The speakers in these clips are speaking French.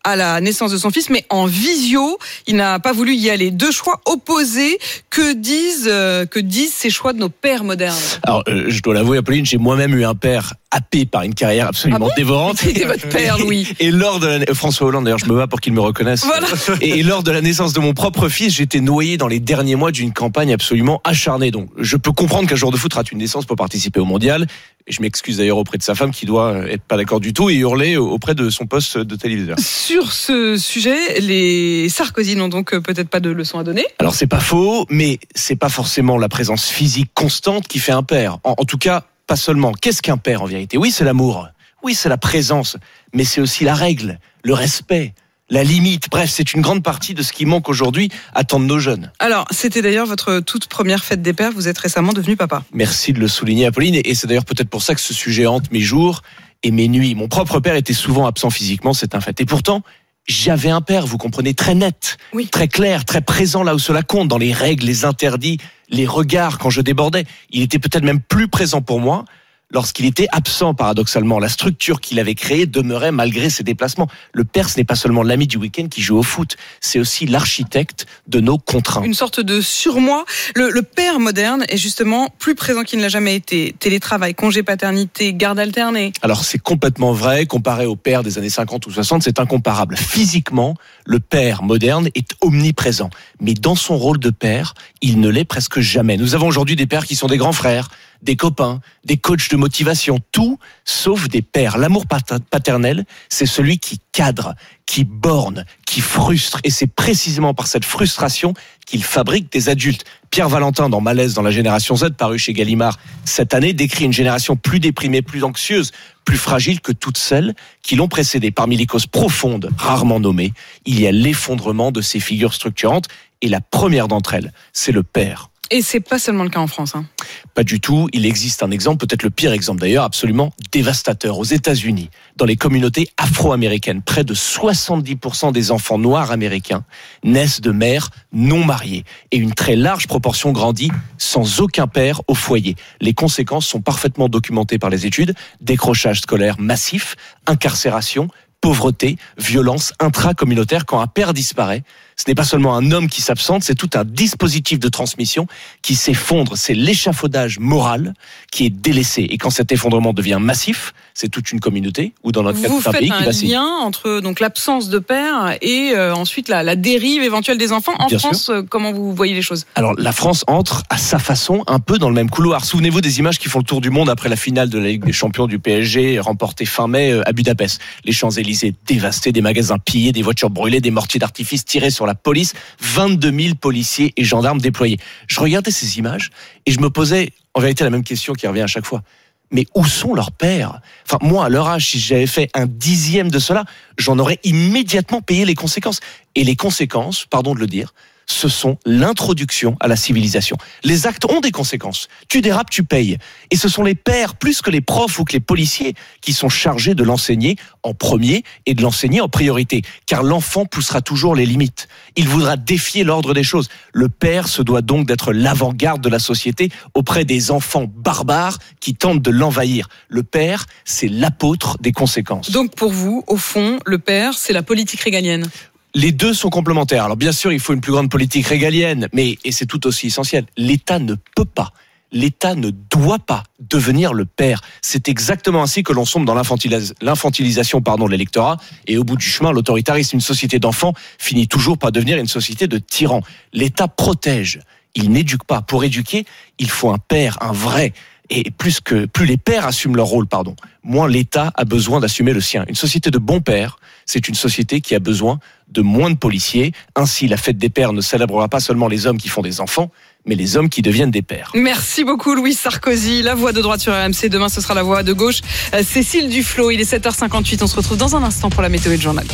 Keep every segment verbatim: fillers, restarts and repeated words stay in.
à la naissance de son fils, mais en visio. Il n'a pas voulu y aller. Deux choix opposés. Que disent, euh, que disent ces choix de nos pères modernes? Alors, euh, je dois l'avouer, Apolline, j'ai moi-même eu un père happé par une carrière absolument ah bon dévorante. C'était votre père, Louis. Et, et lors de la, François Hollande, d'ailleurs, je me bats pour qu'il me reconnaisse. Voilà. Et, et lors de la naissance de mon propre fils, j'étais noyé dans les derniers mois d'une campagne absolument acharnée. Donc, je peux comprendre qu'un joueur de foot rate une naissance pour participer au mondial. Et je m'excuse d'ailleurs auprès de sa femme qui doit être pas d'accord du tout et hurler auprès de son poste de téléviseur. Sur ce sujet, les Sarkozy n'ont donc peut-être pas de leçons à donner. Alors c'est pas faux, mais c'est pas forcément la présence physique constante qui fait un père. En, en tout cas, pas seulement. Qu'est-ce qu'un père en vérité? Oui, c'est l'amour. Oui, c'est la présence. Mais c'est aussi la règle, le respect, la limite. Bref, c'est une grande partie de ce qui manque aujourd'hui à tant de nos jeunes. Alors, c'était d'ailleurs votre toute première fête des pères. Vous êtes récemment devenu papa. Merci de le souligner, Apolline. Et c'est d'ailleurs peut-être pour ça que ce sujet hante mes jours et mes nuits. Mon propre père était souvent absent physiquement, c'est un fait. Et pourtant, j'avais un père, vous comprenez, très net, oui. très clair, très présent là où cela compte, dans les règles, les interdits, les regards quand je débordais. Il était peut-être même plus présent pour moi lorsqu'il était absent, paradoxalement. La structure qu'il avait créée demeurait malgré ses déplacements. Le père, ce n'est pas seulement l'ami du week-end qui joue au foot, c'est aussi l'architecte de nos contraintes. Une sorte de surmoi. Le, le père moderne est justement plus présent qu'il ne l'a jamais été. Télétravail, congé paternité, garde alternée. Alors c'est complètement vrai, comparé au père des années cinquante ou soixante, c'est incomparable. Physiquement, le père moderne est omniprésent. Mais dans son rôle de père, il ne l'est presque jamais. Nous avons aujourd'hui des pères qui sont des grands frères, des copains, des coachs de motivation, tout sauf des pères. L'amour paternel, c'est celui qui cadre, qui borne, qui frustre. Et c'est précisément par cette frustration qu'il fabrique des adultes. Pierre Valentin, dans Malaise dans la génération Z, paru chez Gallimard cette année, décrit une génération plus déprimée, plus anxieuse, plus fragile que toutes celles qui l'ont précédée. Parmi les causes profondes, rarement nommées, il y a l'effondrement de ces figures structurantes. Et la première d'entre elles, c'est le père. Et c'est pas seulement le cas en France, hein. Pas du tout. Il existe un exemple, peut-être le pire exemple d'ailleurs, absolument dévastateur. Aux États-Unis, dans les communautés afro-américaines, près de soixante-dix pour cent des enfants noirs américains naissent de mères non mariées. Et une très large proportion grandit sans aucun père au foyer. Les conséquences sont parfaitement documentées par les études. Décrochage scolaire massif, incarcération, pauvreté, violence intracommunautaire. Quand un père disparaît, ce n'est pas seulement un homme qui s'absente, c'est tout un dispositif de transmission qui s'effondre. C'est l'échafaudage moral qui est délaissé. Et quand cet effondrement devient massif, c'est toute une communauté, ou dans notre cas, tout un pays qui va Vous faites un lien entre donc, l'absence de père et euh, ensuite la, la dérive éventuelle des enfants. En Bien France, euh, comment vous voyez les choses? Alors, la France entre à sa façon un peu dans le même couloir. Souvenez-vous des images qui font le tour du monde après la finale de la Ligue des Champions du P S G, remportée fin mai à Budapest. Les Champs-Élysées dévastés, des magasins pillés, des voitures brûlées, des mortiers d'artifice tirés sur la police, vingt-deux mille policiers et gendarmes déployés. Je regardais ces images et je me posais en vérité la même question qui revient à chaque fois. Mais où sont leurs pères? Enfin, moi, à leur âge, si j'avais fait un dixième de cela, j'en aurais immédiatement payé les conséquences. Et les conséquences, pardon de le dire, ce sont l'introduction à la civilisation. Les actes ont des conséquences. Tu dérapes, tu payes. Et ce sont les pères, plus que les profs ou que les policiers, qui sont chargés de l'enseigner en premier et de l'enseigner en priorité. Car l'enfant poussera toujours les limites. Il voudra défier l'ordre des choses. Le père se doit donc d'être l'avant-garde de la société auprès des enfants barbares qui tentent de l'envahir. Le père, c'est l'apôtre des conséquences. Donc pour vous, au fond, le père, c'est la politique régalienne. Les deux sont complémentaires. Alors bien sûr, il faut une plus grande politique régalienne, mais, et c'est tout aussi essentiel, l'État ne peut pas, l'État ne doit pas devenir le père. C'est exactement ainsi que l'on sombre dans l'infantilis- l'infantilisation pardon, de l'électorat, et au bout du chemin, l'autoritarisme. Une société d'enfants finit toujours par devenir une société de tyrans. L'État protège, il n'éduque pas. Pour éduquer, il faut un père, un vrai. Et plus que plus les pères assument leur rôle, pardon, moins l'État a besoin d'assumer le sien. Une société de bons pères, c'est une société qui a besoin de moins de policiers. Ainsi, la fête des pères ne célébrera pas seulement les hommes qui font des enfants, mais les hommes qui deviennent des pères. Merci beaucoup Louis Sarkozy, la voix de droite sur R M C. Demain, ce sera la voix de gauche. Cécile Duflot, il est sept heures cinquante-huit. On se retrouve dans un instant pour la météo et le journal.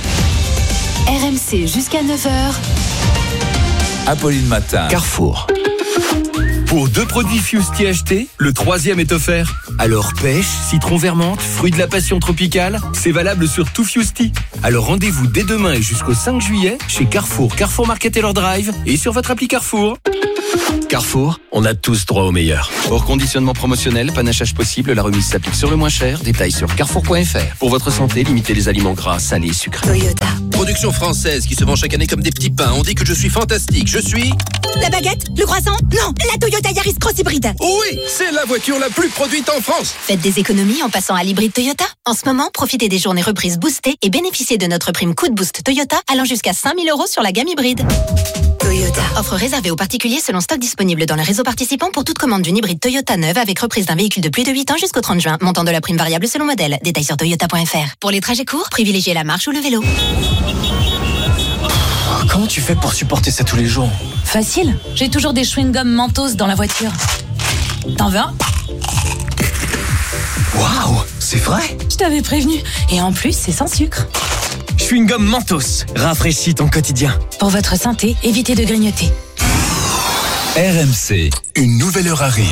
R M C jusqu'à neuf heures. Apolline Matin. Carrefour. Pour deux produits Fusti achetés, le troisième est offert. Alors pêche, citron vermente, fruit de la passion tropicale, c'est valable sur tout Fusti. Alors rendez-vous dès demain et jusqu'au cinq juillet chez Carrefour, Carrefour Market et leur Drive et sur votre appli Carrefour. Carrefour, on a tous droit au meilleur. Hors conditionnement promotionnel, panachage possible, la remise s'applique sur le moins cher. Détails sur carrefour point f r. Pour votre santé, limitez les aliments gras, salés, sucrés. Toyota. Production française qui se vend chaque année comme des petits pains. On dit que je suis fantastique. Je suis... La baguette? Le croissant? Non, la Toyota Yaris Cross Hybride. Oui, c'est la voiture la plus produite en France. Faites des économies en passant à l'hybride Toyota. En ce moment, profitez des journées reprises boostées et bénéficiez de notre prime coup de boost Toyota allant jusqu'à cinq mille euros sur la gamme hybride. Toyota. Offre réservée aux particuliers selon stock disponible dans le réseau participant pour toute commande d'une hybride Toyota neuve avec reprise d'un véhicule de plus de huit ans jusqu'au trente juin. Montant de la prime variable selon modèle. Détails sur toyota point f r. Pour les trajets courts, privilégiez la marche ou le vélo. Comment tu fais pour supporter ça tous les jours? Facile, j'ai toujours des chewing-gums Mentos dans la voiture. T'en veux un? Waouh, c'est vrai? Je t'avais prévenu. Et en plus, c'est sans sucre. Chewing-gum Mentos, rafraîchis ton quotidien. Pour votre santé, évitez de grignoter. R M C, une nouvelle heure arrive.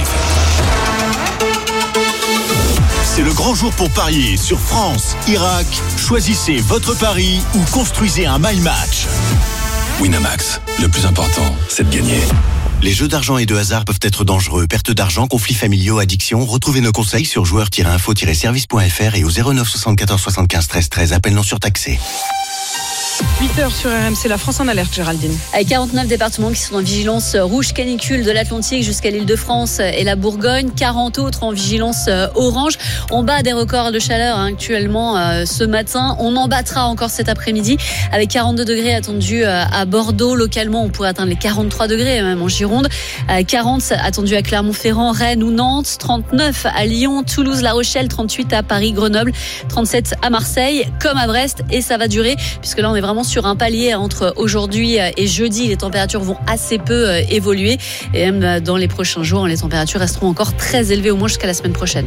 C'est le grand jour pour parier sur France, Irak. Choisissez votre pari ou construisez un my match. Winamax, le plus important, c'est de gagner. Les jeux d'argent et de hasard peuvent être dangereux. Perte d'argent, conflits familiaux, addiction. Retrouvez nos conseils sur joueurs tiret info tiret service point f r et au zéro neuf soixante-quatorze soixante-quinze treize treize. Appel non surtaxé. huit heures sur R M C, la France en alerte, Géraldine. Avec quarante-neuf départements qui sont en vigilance rouge canicule de l'Atlantique jusqu'à l'Île-de-France et la Bourgogne, quarante autres en vigilance orange. On bat des records de chaleur hein, actuellement euh, ce matin. On en battra encore cet après-midi avec quarante-deux degrés attendus euh, à Bordeaux. Localement, on pourrait atteindre les quarante-trois degrés même en Gironde. Euh, quarante attendus à Clermont-Ferrand, Rennes ou Nantes. trente-neuf à Lyon, Toulouse, La Rochelle. trente-huit à Paris, Grenoble. trente-sept à Marseille, comme à Brest. Et ça va durer puisque là, on est vraiment sur un palier entre aujourd'hui et jeudi. Les températures vont assez peu évoluer et même dans les prochains jours, les températures resteront encore très élevées au moins jusqu'à la semaine prochaine.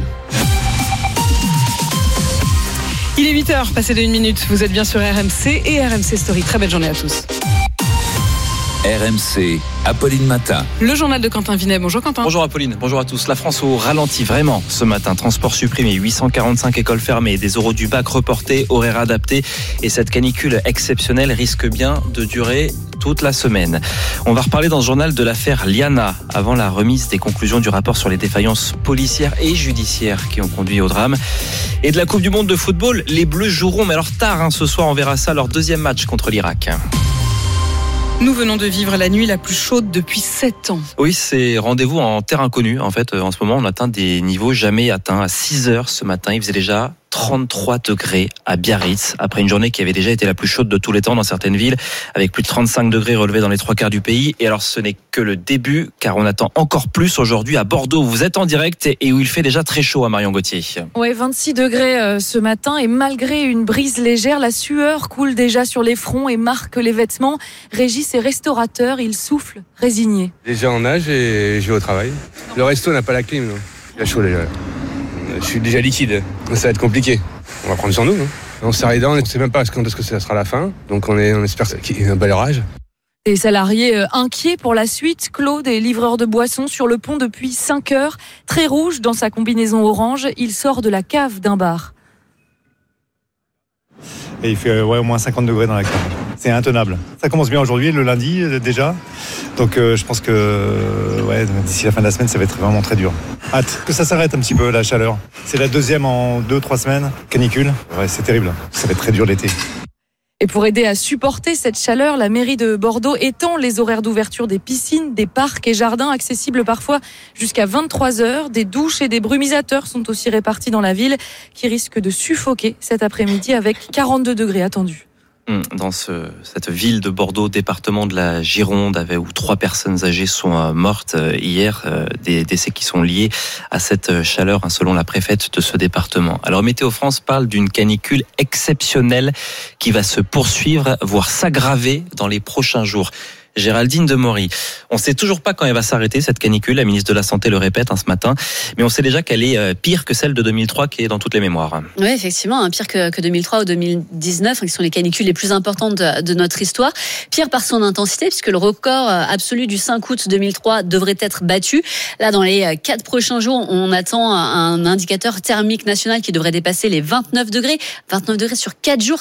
Il est huit heures, passé de une minute. Vous êtes bien sur R M C et R M C Story. Très belle journée à tous. R M C, Apolline Matin. Le journal de Quentin Vinet. Bonjour Quentin. Bonjour Apolline, bonjour à tous. La France au ralenti vraiment ce matin. Transport supprimé, huit cent quarante-cinq écoles fermées, des oraux du bac reportés, horaires adaptés. Et cette canicule exceptionnelle risque bien de durer toute la semaine. On va reparler dans ce journal de l'affaire Liana avant la remise des conclusions du rapport sur les défaillances policières et judiciaires qui ont conduit au drame. Et de la Coupe du Monde de football, les Bleus joueront, mais alors tard hein, ce soir, on verra ça, leur deuxième match contre l'Irak. Nous venons de vivre la nuit la plus chaude depuis sept ans. Oui, c'est rendez-vous en terre inconnue. En fait, en ce moment, on atteint des niveaux jamais atteints. À six heures ce matin, il faisait déjà trente-trois degrés à Biarritz, après une journée qui avait déjà été la plus chaude de tous les temps dans certaines villes, avec plus de trente-cinq degrés relevés dans les trois quarts du pays. Et alors, ce n'est que le début, car on attend encore plus aujourd'hui à Bordeaux. Vous êtes en direct et où il fait déjà très chaud à Marion Gauthier. Ouais, vingt-six degrés euh, ce matin, et malgré une brise légère, la sueur coule déjà sur les fronts et marque les vêtements. Régis est restaurateur, il souffle, résigné. Déjà en nage et je vais au travail. Le resto n'a pas la clim, non. Il a chaud déjà. Je suis déjà liquide, ça va être compliqué. On va prendre sur nous. Hein. On se serre les dents, on ne sait même pas quand est-ce que ça sera la fin. Donc on, est, on espère qu'il y ait un bel orage. Des salariés euh, inquiets pour la suite. Claude est livreur de boissons sur le pont depuis cinq heures. Très rouge dans sa combinaison orange, il sort de la cave d'un bar. Et il fait ouais, au moins cinquante degrés dans la cave. C'est intenable. Ça commence bien aujourd'hui, le lundi euh, déjà. Donc euh, je pense que euh, ouais, d'ici la fin de la semaine, ça va être vraiment très dur. Hâte que ça s'arrête un petit peu, la chaleur. C'est la deuxième en deux trois semaines. Canicule. Ouais, c'est terrible. Ça va être très dur l'été. Et pour aider à supporter cette chaleur, la mairie de Bordeaux étend les horaires d'ouverture des piscines, des parcs et jardins accessibles parfois jusqu'à vingt-trois heures. Des douches et des brumisateurs sont aussi répartis dans la ville qui risquent de suffoquer cet après-midi avec quarante-deux degrés attendus. Dans ce, cette ville de Bordeaux, département de la Gironde, avec, où trois personnes âgées sont euh, mortes euh, hier, euh, des décès qui sont liés à cette chaleur, hein, selon la préfète de ce département. Alors Météo France parle d'une canicule exceptionnelle qui va se poursuivre, voire s'aggraver dans les prochains jours. Géraldine Demory. On ne sait toujours pas quand elle va s'arrêter, cette canicule. La ministre de la Santé le répète hein, ce matin. Mais on sait déjà qu'elle est pire que celle de deux mille trois qui est dans toutes les mémoires. Oui, effectivement, hein, pire que, que deux mille trois ou deux mille dix-neuf, hein, qui sont les canicules les plus importantes de, de notre histoire. Pire par son intensité, puisque le record absolu du cinq août deux mille trois devrait être battu. Là, dans les quatre prochains jours, on attend un indicateur thermique national qui devrait dépasser les vingt-neuf degrés. vingt-neuf degrés sur quatre jours, c'est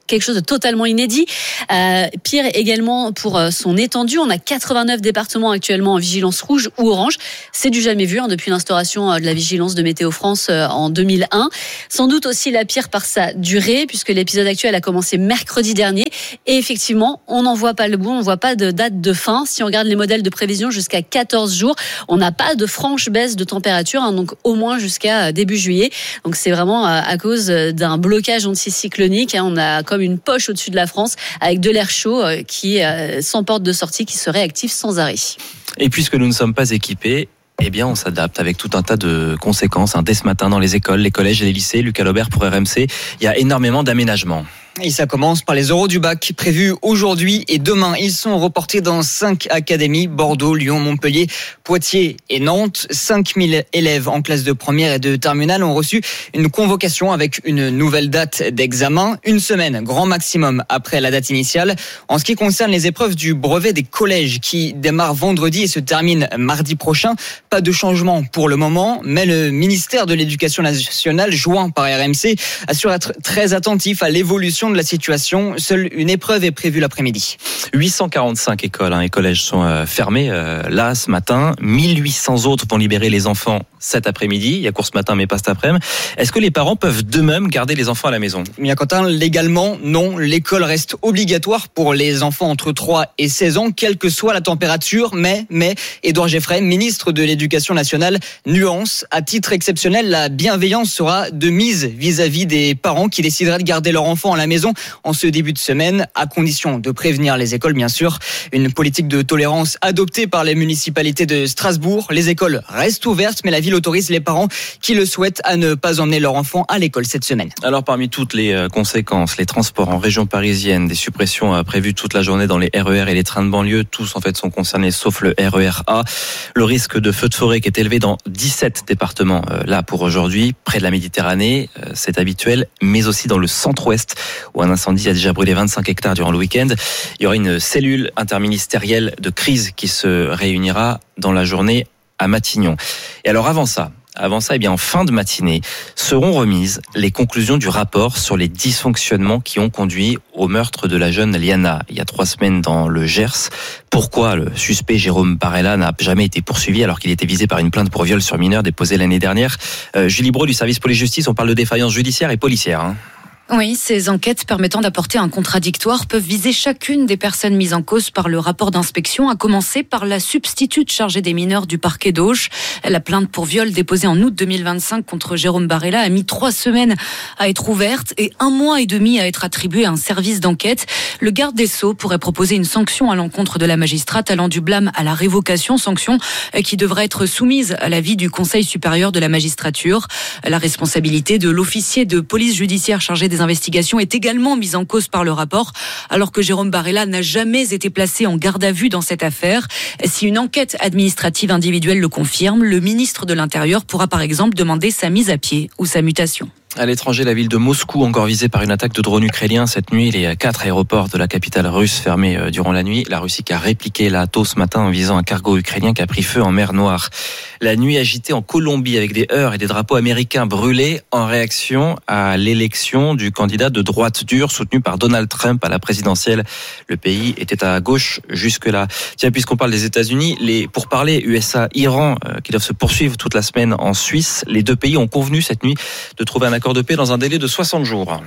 quelque chose de totalement inédit. Euh, pire également pour son étendue. On a quatre-vingt-neuf départements actuellement en vigilance rouge ou orange. C'est du jamais vu hein, depuis l'instauration de la vigilance de Météo France en deux mille un. Sans doute aussi la pire par sa durée, puisque l'épisode actuel a commencé mercredi dernier. Et effectivement, on n'en voit pas le bout, on ne voit pas de date de fin. Si on regarde les modèles de prévision jusqu'à quatorze jours, on n'a pas de franche baisse de température, hein, donc au moins jusqu'à début juillet. Donc c'est vraiment à cause d'un blocage anticyclonique. Hein, on a comme une poche au-dessus de la France avec de l'air chaud qui, sans porte de sortie, qui se réactive sans arrêt. Et puisque nous ne sommes pas équipés, eh bien, on s'adapte avec tout un tas de conséquences. Hein. Dès ce matin, dans les écoles, les collèges et les lycées, Lucas Laubert pour R M C, il y a énormément d'aménagements. Et ça commence par les oraux du bac prévus aujourd'hui et demain. Ils sont reportés dans cinq académies, Bordeaux, Lyon, Montpellier, Poitiers et Nantes. cinq mille élèves en classe de première et de terminale ont reçu une convocation avec une nouvelle date d'examen. Une semaine, grand maximum, après la date initiale. En ce qui concerne les épreuves du brevet des collèges qui démarrent vendredi et se terminent mardi prochain, pas de changement pour le moment, mais le ministère de l'Éducation nationale, joint par R M C, assure être très attentif à l'évolution de la situation. Seule une épreuve est prévue l'après-midi. huit cent quarante-cinq écoles hein, et collèges sont euh, fermés euh, là ce matin. mille huit cents autres vont libérer les enfants cet après-midi. Il y a cours ce matin mais pas cet après-midi. Est-ce que les parents peuvent d'eux-mêmes garder les enfants à la maison ? Bien Quentin, légalement, non. L'école reste obligatoire pour les enfants entre trois et seize ans, quelle que soit la température. Mais, mais Édouard Geoffrey, ministre de l'Éducation nationale, nuance. À titre exceptionnel, la bienveillance sera de mise vis-à-vis des parents qui décideraient de garder leur enfant à la maison en ce début de semaine, à condition de prévenir les écoles, bien sûr. Une politique de tolérance adoptée par les municipalités de Strasbourg. Les écoles restent ouvertes, mais la ville autorise les parents qui le souhaitent à ne pas emmener leur enfant à l'école cette semaine. Alors, parmi toutes les conséquences, les transports en région parisienne, des suppressions prévues toute la journée dans les R E R et les trains de banlieue, tous en fait sont concernés sauf le R E R A. Le risque de feu de forêt qui est élevé dans dix-sept départements là pour aujourd'hui, près de la Méditerranée, c'est habituel, mais aussi dans le centre-ouest, où un incendie a déjà brûlé vingt-cinq hectares durant le week-end. Il y aura une cellule interministérielle de crise qui se réunira dans la journée à Matignon. Et alors avant ça, Avant ça, eh bien, en fin de matinée, seront remises les conclusions du rapport sur les dysfonctionnements qui ont conduit au meurtre de la jeune Liana il y a trois semaines dans le Gers. Pourquoi le suspect Jérôme Barella n'a jamais été poursuivi alors qu'il était visé par une plainte pour viol sur mineur déposée l'année dernière ? euh, Julie Brault du service police-justice, on parle de défaillance judiciaire et policière. Hein. Oui, ces enquêtes permettant d'apporter un contradictoire peuvent viser chacune des personnes mises en cause par le rapport d'inspection, à commencer par la substitute chargée des mineurs du parquet d'Auch. La plainte pour viol déposée en août deux mille vingt-cinq contre Jérôme Barella a mis trois semaines à être ouverte et un mois et demi à être attribué à un service d'enquête. Le garde des Sceaux pourrait proposer une sanction à l'encontre de la magistrate allant du blâme à la révocation, sanction qui devrait être soumise à l'avis du Conseil supérieur de la magistrature. La responsabilité de l'officier de police judiciaire chargé des investigations est également mise en cause par le rapport, alors que Jérôme Barella n'a jamais été placé en garde à vue dans cette affaire. Si une enquête administrative individuelle le confirme, le ministre de l'Intérieur pourra par exemple demander sa mise à pied ou sa mutation. À l'étranger, la ville de Moscou, encore visée par une attaque de drones ukrainiens cette nuit. Les quatre aéroports de la capitale russe fermés durant la nuit. La Russie qui a répliqué là tôt ce matin en visant un cargo ukrainien qui a pris feu en mer Noire. La nuit agitée en Colombie avec des heurts et des drapeaux américains brûlés en réaction à l'élection du candidat de droite dure soutenu par Donald Trump à la présidentielle. Le pays était à gauche jusque-là. Tiens, puisqu'on parle des États-Unis, les pourparlers U S A-Iran euh, qui doivent se poursuivre toute la semaine en Suisse, les deux pays ont convenu cette nuit de trouver un accord de paix dans un délai de soixante jours. R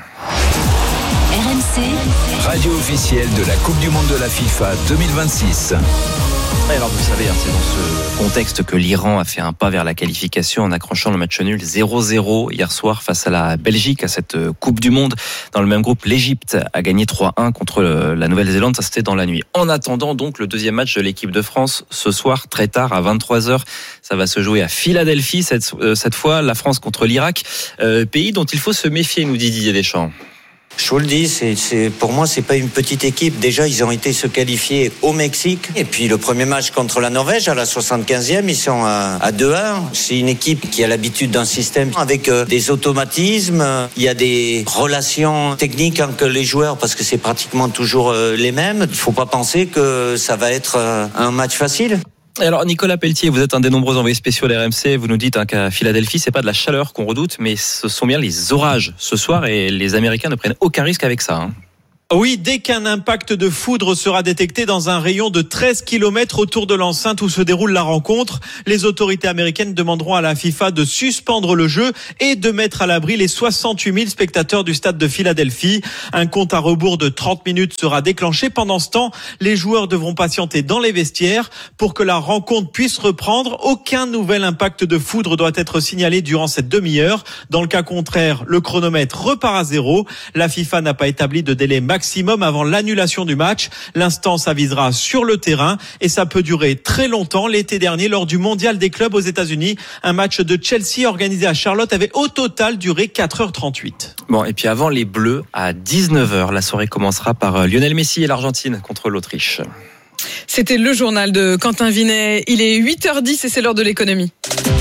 M C, radio officielle de la Coupe du Monde de la FIFA deux mille vingt-six. Et alors vous savez, c'est dans ce contexte que l'Iran a fait un pas vers la qualification en accrochant le match nul zéro zéro hier soir face à la Belgique à cette Coupe du Monde. Dans le même groupe, l'Égypte a gagné trois un contre la Nouvelle-Zélande, ça c'était dans la nuit. En attendant donc le deuxième match de l'équipe de France ce soir, très tard à vingt-trois heures, ça va se jouer à Philadelphie cette, cette fois, la France contre l'Irak, euh, pays dont il faut se méfier, nous dit Didier Deschamps. Je vous le dis, c'est, c'est, pour moi, c'est pas une petite équipe. Déjà, ils ont été se qualifier au Mexique. Et puis, le premier match contre la Norvège, à la soixante-quinzième, ils sont à, à deux un. C'est une équipe qui a l'habitude d'un système avec euh, des automatismes. Il y a des relations techniques entre les joueurs parce que c'est pratiquement toujours euh, les mêmes. Il faut pas penser que ça va être euh, un match facile. Alors Nicolas Pelletier, vous êtes un des nombreux envoyés spéciaux de R M C. Vous nous dites hein, qu'à Philadelphie, c'est pas de la chaleur qu'on redoute, mais ce sont bien les orages ce soir et les Américains ne prennent aucun risque avec ça. Hein. Oui, dès qu'un impact de foudre sera détecté dans un rayon de treize kilomètres autour de l'enceinte où se déroule la rencontre, les autorités américaines demanderont à la FIFA de suspendre le jeu et de mettre à l'abri les soixante-huit mille spectateurs du stade de Philadelphie. Un compte à rebours de trente minutes sera déclenché. Pendant ce temps, les joueurs devront patienter dans les vestiaires pour que la rencontre puisse reprendre. Aucun nouvel impact de foudre doit être signalé durant cette demi-heure. Dans le cas contraire, le chronomètre repart à zéro. La FIFA n'a pas établi de délai maximum avant l'annulation du match. L'instance avisera sur le terrain et ça peut durer très longtemps. L'été dernier, lors du mondial des clubs aux États-Unis, un match de Chelsea organisé à Charlotte avait au total duré quatre heures trente-huit. Bon, et puis avant les Bleus, à dix-neuf heures, la soirée commencera par Lionel Messi et l'Argentine contre l'Autriche. C'était le journal de Quentin Vinet. Il est huit heures dix et c'est l'heure de l'économie.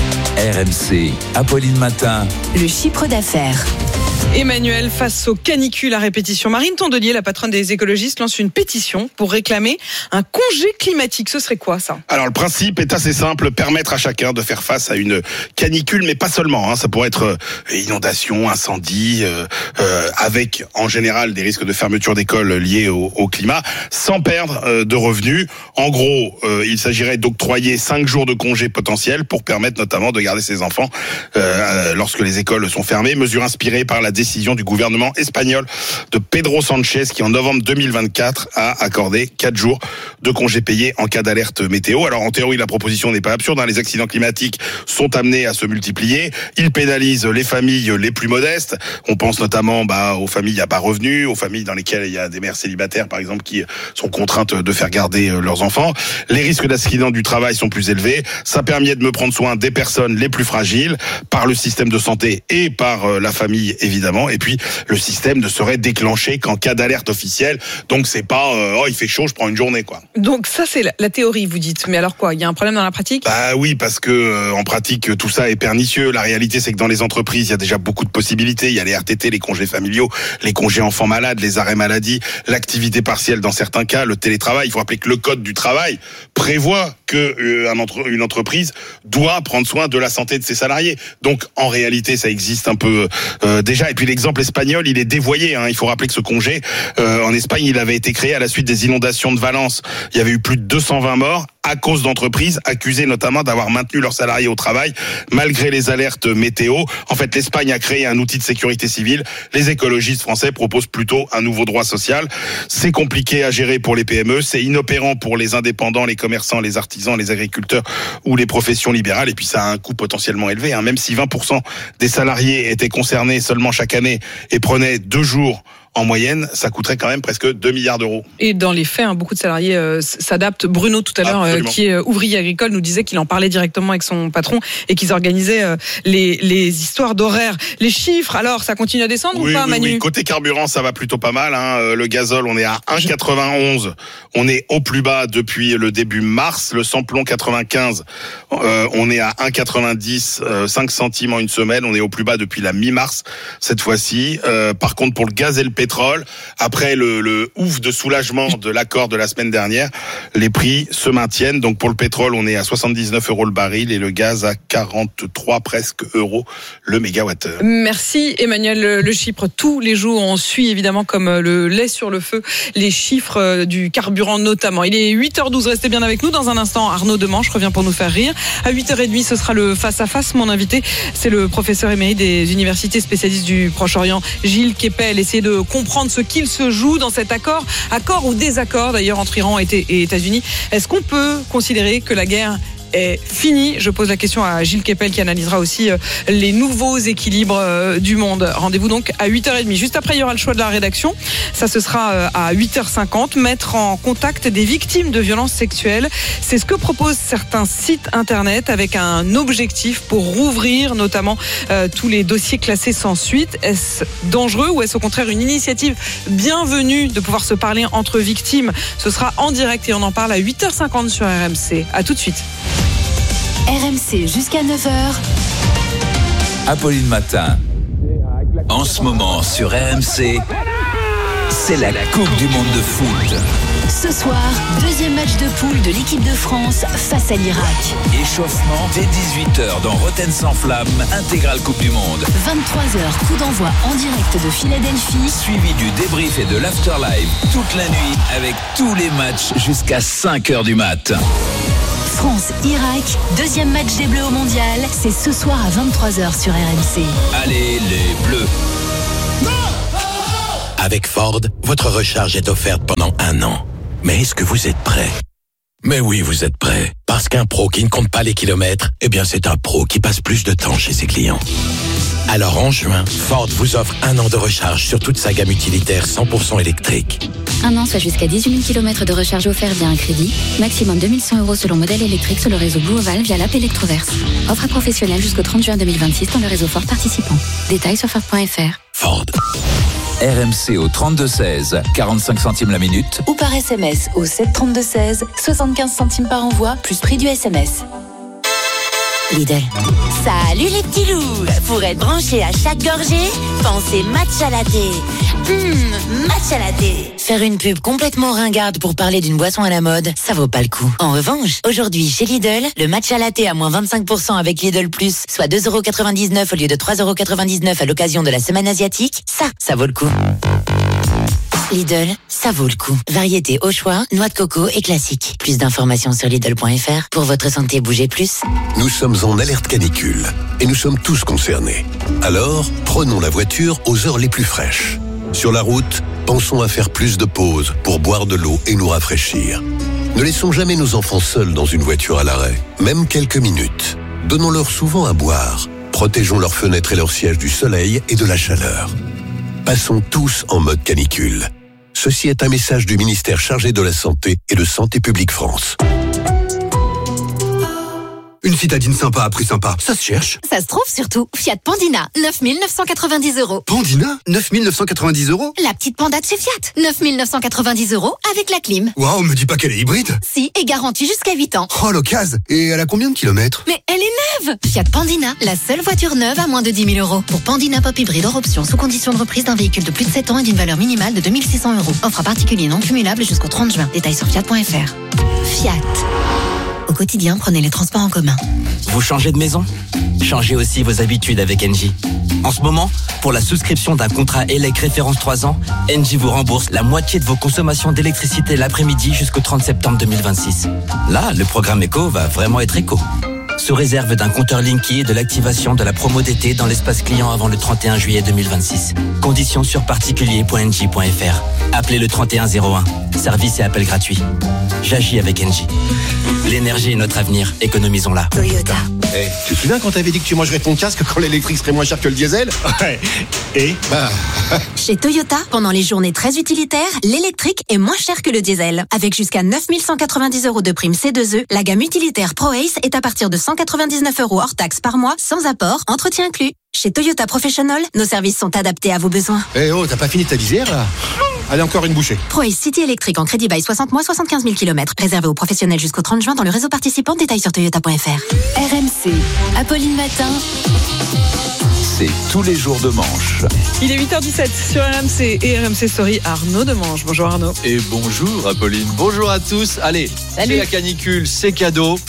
R M C, Apolline Matin. Le chiffre d'affaires. Emmanuel, face aux canicules à répétition, Marine Tondelier, la patronne des écologistes, lance une pétition pour réclamer un congé climatique. Ce serait quoi, ça ? Alors, le principe est assez simple, permettre à chacun de faire face à une canicule, mais pas seulement. Hein, ça pourrait être euh, inondation, incendie, euh, euh, avec en général des risques de fermeture d'école liés au, au climat, sans perdre euh, de revenus. En gros, euh, il s'agirait d'octroyer cinq jours de congé potentiels pour permettre notamment de garder ses enfants euh, lorsque les écoles sont fermées. Mesure inspirée par la décision du gouvernement espagnol de Pedro Sanchez qui en novembre deux mille vingt-quatre a accordé quatre jours de congés payés en cas d'alerte météo. Alors en théorie la proposition n'est pas absurde, hein. Les accidents climatiques sont amenés à se multiplier, ils pénalisent les familles les plus modestes. On pense notamment bah, aux familles à bas revenus, aux familles dans lesquelles il y a des mères célibataires par exemple qui sont contraintes de faire garder leurs enfants. Les risques d'accident du travail sont plus élevés, ça permet de me prendre soin des personnes les plus fragiles par le système de santé et par la famille évidemment. Et puis le système ne serait déclenché qu'en cas d'alerte officielle. Donc c'est pas euh, oh il fait chaud, je prends une journée quoi. Donc ça c'est la, la théorie vous dites. Mais alors quoi, il y a un problème dans la pratique ? Bah oui, parce que euh, en pratique tout ça est pernicieux. La réalité c'est que dans les entreprises il y a déjà beaucoup de possibilités. Il y a les R T T, les congés familiaux, les congés enfants malades, les arrêts maladie, l'activité partielle dans certains cas, le télétravail. Il faut rappeler que le code du travail prévoit que euh, un entre, une entreprise doit prendre soin de la santé de ses salariés. Donc en réalité ça existe un peu euh, déjà. Et puis l'exemple espagnol, il est dévoyé. Hein. Il faut rappeler que ce congé, euh, en Espagne, il avait été créé à la suite des inondations de Valence. Il y avait eu plus de deux cent vingt morts à cause d'entreprises accusées notamment d'avoir maintenu leurs salariés au travail malgré les alertes météo. En fait, l'Espagne a créé un outil de sécurité civile. Les écologistes français proposent plutôt un nouveau droit social. C'est compliqué à gérer pour les P M E, c'est inopérant pour les indépendants, les commerçants, les artisans, les agriculteurs ou les professions libérales. Et puis ça a un coût potentiellement élevé. Hein. Même si vingt pour cent des salariés étaient concernés seulement chaque année et prenaient deux jours en moyenne, ça coûterait quand même presque deux milliards d'euros. Et dans les faits, hein, beaucoup de salariés euh, s'adaptent. Bruno, tout à l'heure, euh, qui est ouvrier agricole, nous disait qu'il en parlait directement avec son patron et qu'ils organisaient euh, les, les histoires d'horaires. Les chiffres, alors, ça continue à descendre oui, ou pas, oui, Manu ? Oui, côté carburant, ça va plutôt pas mal. Hein. Le gazole, on est à un virgule quatre-vingt-onze. On est au plus bas depuis le début mars. Le samplon quatre-vingt-quinze, euh, on est à un virgule quatre-vingt-dix, euh, cinq centimes en une semaine. On est au plus bas depuis la mi-mars, cette fois-ci. Euh, par contre, pour le gaz et le pétrole, après le, le ouf de soulagement de l'accord de la semaine dernière, les prix se maintiennent. Donc pour le pétrole, on est à soixante-dix-neuf euros le baril et le gaz à quarante-trois presque euros le mégawattheure. Merci Emmanuel Le Chypre. Tous les jours, on suit évidemment comme le lait sur le feu les chiffres du carburant notamment. Il est huit heures douze, restez bien avec nous. Dans un instant, Arnaud Demanche revient pour nous faire rire. À huit heures trente, ce sera le face-à-face. Mon invité, c'est le professeur émérite des universités spécialistes du Proche-Orient, Gilles Kepel. Essayez de comprendre ce qu'il se joue dans cet accord, accord ou désaccord d'ailleurs entre Iran et États-Unis. Est-ce qu'on peut considérer que la guerre est fini? Je pose la question à Gilles Kepel qui analysera aussi les nouveaux équilibres du monde. Rendez-vous donc à huit heures trente. Juste après, il y aura le choix de la rédaction. Ça, ce sera à huit heures cinquante. Mettre en contact des victimes de violences sexuelles. C'est ce que proposent certains sites internet avec un objectif pour rouvrir notamment euh, tous les dossiers classés sans suite. Est-ce dangereux ou est-ce au contraire une initiative bienvenue de pouvoir se parler entre victimes? Ce sera en direct et on en parle à huit heures cinquante sur R M C. À tout de suite. R M C jusqu'à neuf heures. Apolline Matin. En ce moment sur R M C, c'est la Coupe du Monde de foot. Ce soir, deuxième match de poule de l'équipe de France face à l'Irak. Échauffement dès dix-huit heures dans Rotten sans flamme, intégrale Coupe du Monde. vingt-trois heures, coup d'envoi en direct de Philadelphie. Suivi du débrief et de l'afterlive toute la nuit avec tous les matchs jusqu'à cinq heures du mat. France-Irak, deuxième match des Bleus au Mondial, c'est ce soir à vingt-trois heures sur R M C. Allez les Bleus. Avec Ford, votre recharge est offerte pendant un an. Mais est-ce que vous êtes prêt ? Mais oui, vous êtes prêt. Parce qu'un pro qui ne compte pas les kilomètres, eh bien c'est un pro qui passe plus de temps chez ses clients. Alors en juin, Ford vous offre un an de recharge sur toute sa gamme utilitaire cent pour cent électrique. Un an, soit jusqu'à dix-huit mille kilomètres de recharge offert via un crédit. Maximum deux mille cent euros selon modèle électrique sur le réseau Blue Oval via l'app Electroverse. Offre à professionnels jusqu'au trente juin deux mille vingt-six dans le réseau Ford participant. Détails sur Ford point F R. Ford. R M C au trente-deux seize, quarante-cinq centimes la minute. Ou par S M S au sept trente-deux seize, soixante-quinze centimes par envoi, plus prix du S M S. Lidl. Salut les petits loups. Pour être branché à chaque gorgée, pensez matcha latte. Hum, matcha latte. Faire une pub complètement ringarde pour parler d'une boisson à la mode, ça vaut pas le coup. En revanche, aujourd'hui chez Lidl, le matcha latte à moins vingt-cinq pour cent avec Lidl Plus, soit deux euros quatre-vingt-dix-neuf au lieu de trois euros quatre-vingt-dix-neuf à l'occasion de la semaine asiatique, ça, ça vaut le coup. Lidl, ça vaut le coup. Variété au choix, noix de coco et classique. Plus d'informations sur Lidl point F R. Pour votre santé, bougez plus. Nous sommes en alerte canicule et nous sommes tous concernés. Alors, prenons la voiture aux heures les plus fraîches. Sur la route, pensons à faire plus de pauses pour boire de l'eau et nous rafraîchir. Ne laissons jamais nos enfants seuls dans une voiture à l'arrêt, même quelques minutes. Donnons-leur souvent à boire. Protégeons leurs fenêtres et leurs sièges du soleil et de la chaleur. Passons tous en mode canicule. Ceci est un message du ministère chargé de la Santé et de Santé publique France. Une citadine sympa à prix sympa, ça se cherche. Ça se trouve surtout. Fiat Pandina, neuf mille neuf cent quatre-vingt-dix euros. Pandina, neuf mille neuf cent quatre-vingt-dix euros. La petite Panda de chez Fiat, neuf mille neuf cent quatre-vingt-dix euros avec la clim. Waouh, me dis pas qu'elle est hybride. Si, et garantie jusqu'à huit ans. Oh, l'occasion. Et elle a combien de kilomètres? Mais elle est neuve. Fiat Pandina, la seule voiture neuve à moins de dix mille euros. Pour Pandina Pop hybride hors option, sous condition de reprise d'un véhicule de plus de sept ans et d'une valeur minimale de deux mille six cents euros. Offre à particulier non cumulable jusqu'au trente juin. Détails sur Fiat point F R. Fiat. Au quotidien, prenez les transports en commun. Vous changez de maison? Changez aussi vos habitudes avec Engie. En ce moment, pour la souscription d'un contrat E L E C référence trois ans, Engie vous rembourse la moitié de vos consommations d'électricité l'après-midi jusqu'au trente septembre deux mille vingt-six. Là, le programme éco va vraiment être éco. Sous réserve d'un compteur Linky et de l'activation de la promo d'été dans l'espace client avant le trente et un juillet deux mille vingt-six. Conditions sur particulier point engie point F R. Appelez le trente et un zéro un. Service et appel gratuit. J'agis avec Engie. L'énergie est notre avenir. Économisons-la. Toyota. Hey, tu te souviens quand t'avais dit que tu mangerais ton casque quand l'électrique serait moins cher que le diesel? Ouais. Et bah... Chez Toyota, pendant les journées très utilitaires, l'électrique est moins cher que le diesel. Avec jusqu'à neuf mille cent quatre-vingt-dix euros de prime C deux E, la gamme utilitaire Pro Ace est à partir de cent quatre-vingt-dix-neuf euros hors taxe par mois, sans apport, entretien inclus. Chez Toyota Professional, nos services sont adaptés à vos besoins. Eh hey, oh, t'as pas fini ta visière là? Allez, encore une bouchée. Pro Ace City électrique en crédit bail soixante mois, soixante-quinze mille kilomètres. Réservé aux professionnels jusqu'au trente juin dans le réseau participant. Détails sur toyota point F R. R M C, Apolline Matin. C'est tous les jours de manche. Il est huit heures dix-sept sur R M C et R M C Story. Arnaud Demange. Bonjour Arnaud. Et bonjour Apolline. Bonjour à tous. Allez, salut. C'est la canicule, c'est cadeau.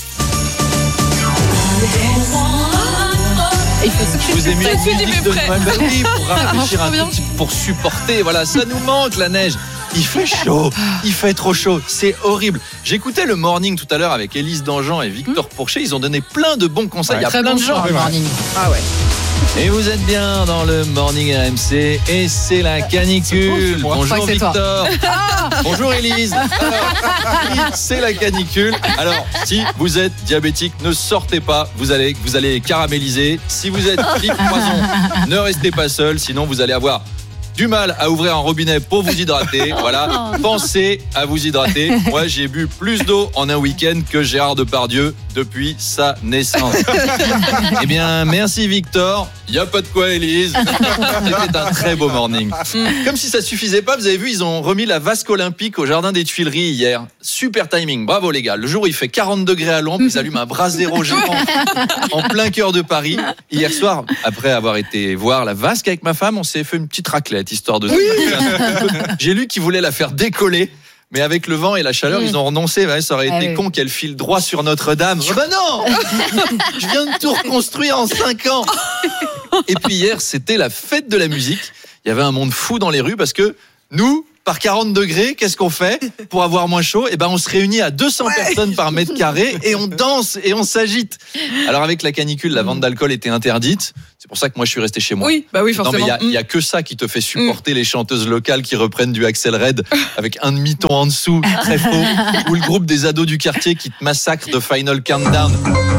Il faut Je vous ai mis une musique de Noël, bah oui, pour rafraîchir un bien. tout petit peu, pour supporter. Voilà, ça nous manque la neige. Il fait chaud, il fait trop chaud, c'est horrible. J'écoutais le morning tout à l'heure avec Élise Dangean et Victor mmh. Pourchet. Ils ont donné plein de bons conseils. Ouais, Il y a très plein bon de gens. Le morning. Ah ouais. Et vous êtes bien dans le Morning R M C et c'est la canicule. C'est Bonjour c'est Victor. Bonjour Élise. Alors, c'est la canicule. Alors, si vous êtes diabétique, ne sortez pas. Vous allez, vous allez caraméliser. Si vous êtes Philippe Poison, ne restez pas seul. Sinon, vous allez avoir du mal à ouvrir un robinet pour vous hydrater. Voilà, pensez à vous hydrater. Moi, j'ai bu plus d'eau en un week-end que Gérard Depardieu depuis sa naissance. Eh bien, merci Victor. Il n'y a pas de quoi, Élise. C'était un très beau morning. Comme si ça suffisait pas, vous avez vu, ils ont remis la vasque olympique au jardin des Tuileries hier. Super timing. Bravo les gars. Le jour où il fait quarante degrés à l'ombre, ils allument un brasero géant en plein cœur de Paris. Hier soir, après avoir été voir la vasque avec ma femme, on s'est fait une petite raclette, histoire de... Oui. J'ai lu qu'ils voulaient la faire décoller. Mais avec le vent et la chaleur, mmh. ils ont renoncé. Ouais, ça aurait ah été oui. con qu'elle file droit sur Notre-Dame. Oh bah non. Je viens de tout reconstruire en cinq ans. Et puis hier, c'était la fête de la musique. Il y avait un monde fou dans les rues parce que nous, par quarante degrés, qu'est-ce qu'on fait pour avoir moins chaud ? Eh ben, on se réunit à deux cents ouais. personnes par mètre carré et on danse et on s'agite. Alors avec la canicule, la vente d'alcool était interdite. C'est pour ça que moi je suis resté chez moi. Oui, bah oui, forcément. Non mais il y, y a que ça qui te fait supporter mmh. les chanteuses locales qui reprennent du Axel Red avec un demi-ton en dessous, très faux, ou le groupe des ados du quartier qui te massacre de Final Countdown.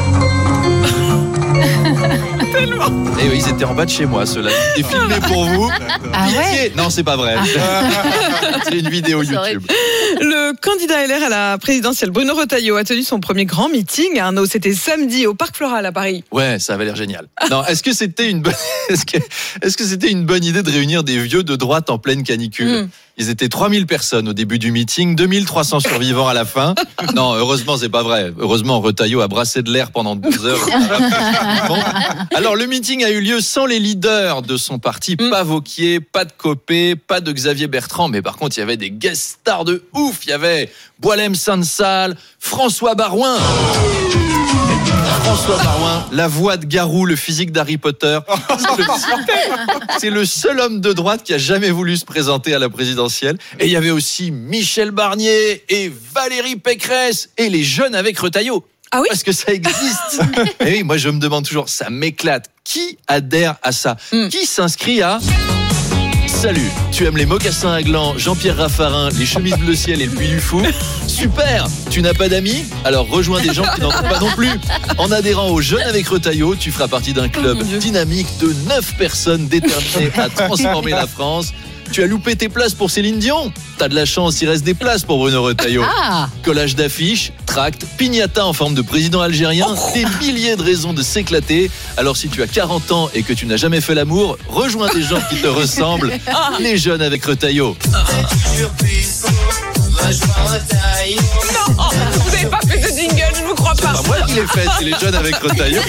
Tellement. Et oui, ils étaient en bas de chez moi, ceux-là. C'était filmé pour vous. Ah ouais ? Non, c'est pas vrai. C'est une vidéo YouTube. Le candidat L R à la présidentielle, Bruno Retailleau, a tenu son premier grand meeting. Arnaud, c'était samedi au Parc Floral à Paris. Ouais, ça avait l'air génial. Non, est-ce que c'était une bonne, est-ce que, est-ce que c'était une bonne idée de réunir des vieux de droite en pleine canicule ? Mm. Ils étaient trois mille personnes au début du meeting, deux mille trois cents survivants à la fin. Non, heureusement, c'est pas vrai. Heureusement, Retailleau a brassé de l'air pendant douze heures. Bon. Alors, le meeting a eu lieu sans les leaders de son parti. Mm. Pas Wauquiez, pas de Copé, pas de Xavier Bertrand. Mais par contre, il y avait des guest stars de ouf. Il y avait Boualem Sansal, François Barouin. François Barouin, la voix de Garou, le physique d'Harry Potter. C'est le, c'est le seul homme de droite qui a jamais voulu se présenter à la présidentielle. Et il y avait aussi Michel Barnier et Valérie Pécresse et les jeunes avec Retailleau. Ah oui ? Parce que ça existe. Et oui, moi je me demande toujours, ça m'éclate. Qui adhère à ça ? mm. Qui s'inscrit à... Salut, tu aimes les mocassins à gland, Jean-Pierre Raffarin, les chemises bleu ciel et le Puy du Fou ? Super. Tu n'as pas d'amis ? Alors rejoins des gens qui n'en ont pas non plus. En adhérant aux Jeunes avec Retailleau, tu feras partie d'un club oh dynamique de neuf personnes déterminées à transformer la France. Tu as loupé tes places pour Céline Dion ? T'as de la chance, il reste des places pour Bruno Retailleau. Ah. Collage d'affiches, tracts, piñata en forme de président algérien, oh. des milliers de raisons de s'éclater. Alors si tu as quarante ans et que tu n'as jamais fait l'amour, rejoins des gens qui te ressemblent. Ah. Les Jeunes avec Retailleau. Non, vous n'avez pas fait ce jingle, je ne vous crois pas. C'est pas moi qui l'ai fait, c'est les Jeunes avec Retailleau.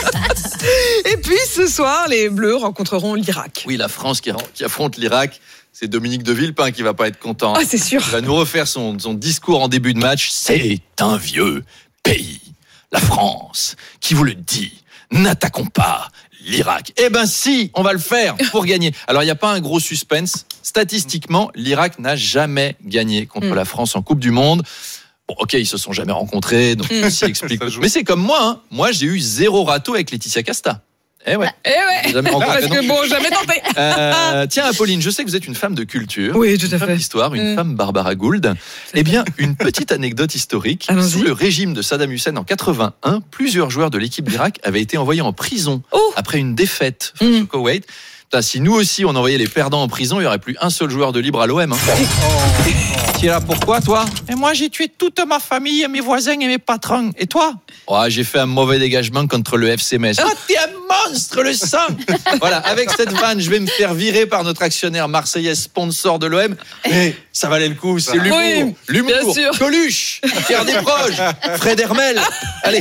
Et puis ce soir, les Bleus rencontreront l'Irak. Oui, la France qui, qui affronte l'Irak. C'est Dominique de Villepin qui va pas être content. Ah, c'est sûr. Il va nous refaire son, son discours en début de match. C'est un vieux pays, la France, qui vous le dit. N'attaquons pas l'Irak. Eh ben si, on va le faire pour gagner. Alors il n'y a pas un gros suspense. Statistiquement, l'Irak n'a jamais gagné contre mmh. la France en Coupe du Monde. Bon, ok, ils se sont jamais rencontrés, donc mmh. ceci explique. Mais c'est comme moi, hein. Moi j'ai eu zéro râteau avec Laetitia Casta. Eh ouais. Eh ouais. Jamais Parce que bon, jamais tenté. Euh, tiens, Apolline, je sais que vous êtes une femme de culture. Oui, tout à une fait. Femme d'histoire, une mmh. femme Barbara Gould. C'est eh bien, une petite anecdote historique. Allons-y. Sous le régime de Saddam Hussein en quatre-vingt-un, plusieurs joueurs de l'équipe d'Irak avaient été envoyés en prison oh. après une défaite face mmh. au Koweït. Putain, si nous aussi on envoyait les perdants en prison, il n'y aurait plus un seul joueur de libre à l'O M. Hein. Oh. Tu es là pourquoi, toi ? Et moi, j'ai tué toute ma famille, mes voisins et mes patrons. Et toi ? Oh, j'ai fait un mauvais dégagement contre le F C Metz. Oh, t'es un monstre, le sang. Voilà, avec cette vanne, je vais me faire virer par notre actionnaire marseillais sponsor de l'O M. Mais ça valait le coup, c'est l'humour. Oui, l'humour. Bien sûr. Coluche, Pierre Desproges, Fred Hermel. Allez,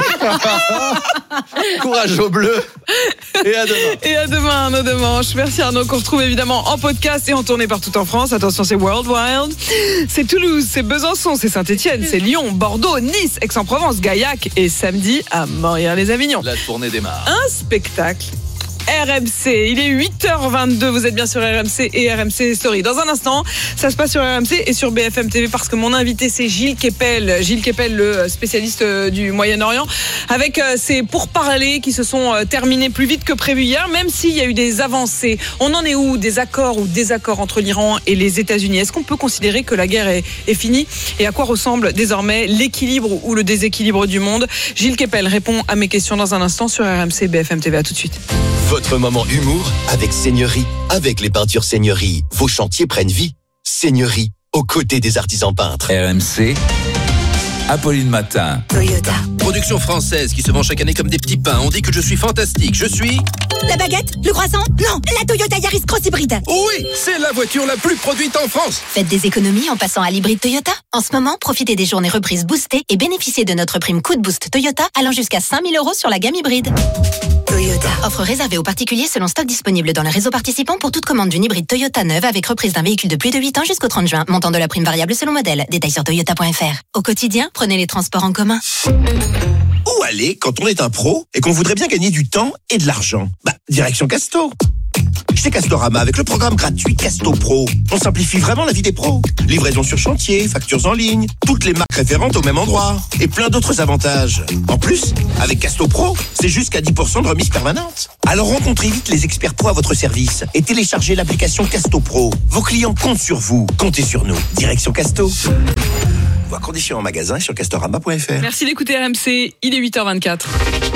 courage aux Bleus. Et à demain. Et à demain, Arnaud Demanche. Merci Arnaud, qu'on retrouve évidemment en podcast et en tournée partout en France. Attention, c'est World Wild. C'est Toulouse, c'est Besançon, c'est Saint-Etienne, c'est Lyon, Bordeaux, Nice, Aix-en-Provence, Gaillac et samedi à Montréal-les-Avignon. La tournée démarre. Un spectacle R M C. Il est huit heures vingt-deux. Vous êtes bien sur R M C et R M C Story. Dans un instant, ça se passe sur R M C et sur B F M T V parce que mon invité, c'est Gilles Kepel. Gilles Kepel, le spécialiste du Moyen-Orient, avec ses pourparlers qui se sont terminés plus vite que prévu hier, même s'il y a eu des avancées. On en est où ? Des accords ou désaccords entre l'Iran et les États-Unis ? Est-ce qu'on peut considérer que la guerre est, est finie ? Et à quoi ressemble désormais l'équilibre ou le déséquilibre du monde ? Gilles Kepel répond à mes questions dans un instant sur R M C B F M T V. À tout de suite. Votre moment humour avec Seigneurie. Avec les peintures Seigneurie, vos chantiers prennent vie. Seigneurie, aux côtés des artisans peintres. R M C, Apolline Matin. Toyota. Production française qui se vend chaque année comme des petits pains. On dit que je suis fantastique. Je suis... La baguette ? Le croissant ? Non, la Toyota Yaris Cross Hybride. Oui, c'est la voiture la plus produite en France. Faites des économies en passant à l'hybride Toyota. En ce moment, profitez des journées reprises boostées et bénéficiez de notre prime Coup de Boost Toyota allant jusqu'à cinq mille euros sur la gamme hybride. Toyota. Offre réservée aux particuliers selon stock disponible dans le réseau participant pour toute commande d'une hybride Toyota neuve avec reprise d'un véhicule de plus de huit ans jusqu'au trente juin. Montant de la prime variable selon modèle. Détails sur toyota point f r. Au quotidien, prenez les transports en commun. Où aller quand on est un pro et qu'on voudrait bien gagner du temps et de l'argent? Bah, direction Casto. Chez Castorama, avec le programme gratuit Casto Pro, on simplifie vraiment la vie des pros. Livraison sur chantier, factures en ligne, toutes les marques référentes au même endroit et plein d'autres avantages. En plus, avec Casto Pro, c'est jusqu'à dix pour cent de remise permanente. Alors rencontrez vite les experts pro à votre service et téléchargez l'application Casto Pro. Vos clients comptent sur vous, comptez sur nous. Direction Casto. Voir conditions en magasin sur castorama point f r. Merci d'écouter R M C, il est huit heures vingt-quatre.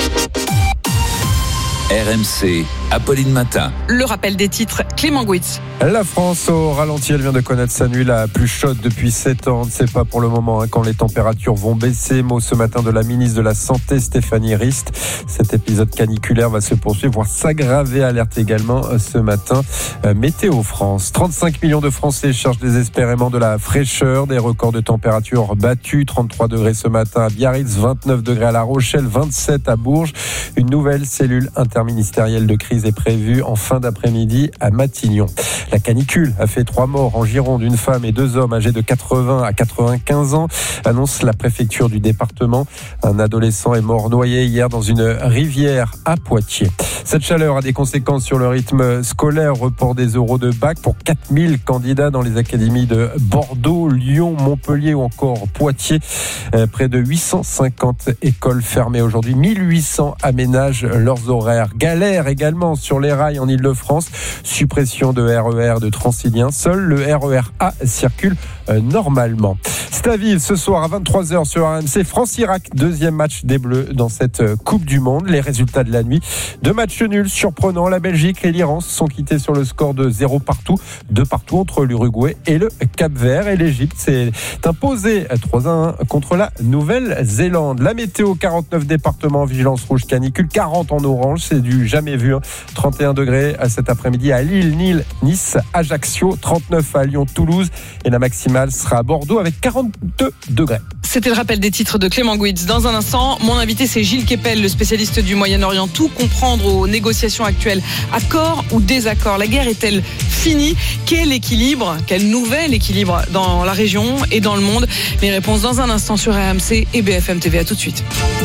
R M C, Apolline Matin. Le rappel des titres, Clément Gouitz. La France au ralenti, elle vient de connaître sa nuit la plus chaude depuis sept ans. On ne sait pas pour le moment hein, quand les températures vont baisser. Mot ce matin de la ministre de la Santé, Stéphanie Rist. Cet épisode caniculaire va se poursuivre, voire s'aggraver. Alerte également ce matin. Euh, Météo France. trente-cinq millions de Français cherchent désespérément de la fraîcheur. Des records de température battus. trente-trois degrés ce matin à Biarritz, vingt-neuf degrés à La Rochelle, vingt-sept à Bourges. Une nouvelle cellule interministérielle de crise est prévue en fin d'après-midi à Matignon. La canicule a fait trois morts en Gironde, une femme et deux hommes âgés de quatre-vingts à quatre-vingt-quinze ans, annonce la préfecture du département. Un adolescent est mort noyé hier dans une rivière à Poitiers. Cette chaleur a des conséquences sur le rythme scolaire. Report des oraux de bac pour quatre mille candidats dans les académies de Bordeaux, Lyon, Montpellier ou encore Poitiers. Près de huit cent cinquante écoles fermées aujourd'hui. mille huit cents aménagent leurs horaires. Galère également sur les rails en Ile-de-France. Suppression de R E R de Transilien. Seul le R E R A circule euh, normalement. C'est à Ville ce soir à vingt-trois heures sur R M C. France-Irak, deuxième match des Bleus dans cette Coupe du Monde. Les résultats de la nuit. Deux matchs nuls surprenants. La Belgique et l'Iran se sont quittés sur le score de zéro partout. Deux partout entre l'Uruguay et le Cap-Vert. Et l'Égypte s'est imposée trois à un contre la Nouvelle-Zélande. La météo, quarante-neuf départements en vigilance rouge canicule, quarante en orange. C'est du jamais vu. Hein. trente et un degrés à cet après-midi à Lille, Nîmes, Nice, Ajaccio. trente-neuf à Lyon, Toulouse. Et la maximale sera à Bordeaux avec quarante-deux degrés. C'était le rappel des titres de Clément Gouitz. Dans un instant, mon invité c'est Gilles Kepel, le spécialiste du Moyen-Orient. Tout comprendre aux négociations actuelles. Accord ou désaccord? La guerre est-elle finie? Quel équilibre, quel nouvel équilibre dans la région et dans le monde? Mes réponses dans un instant sur R M C et B F M T V. À tout de suite.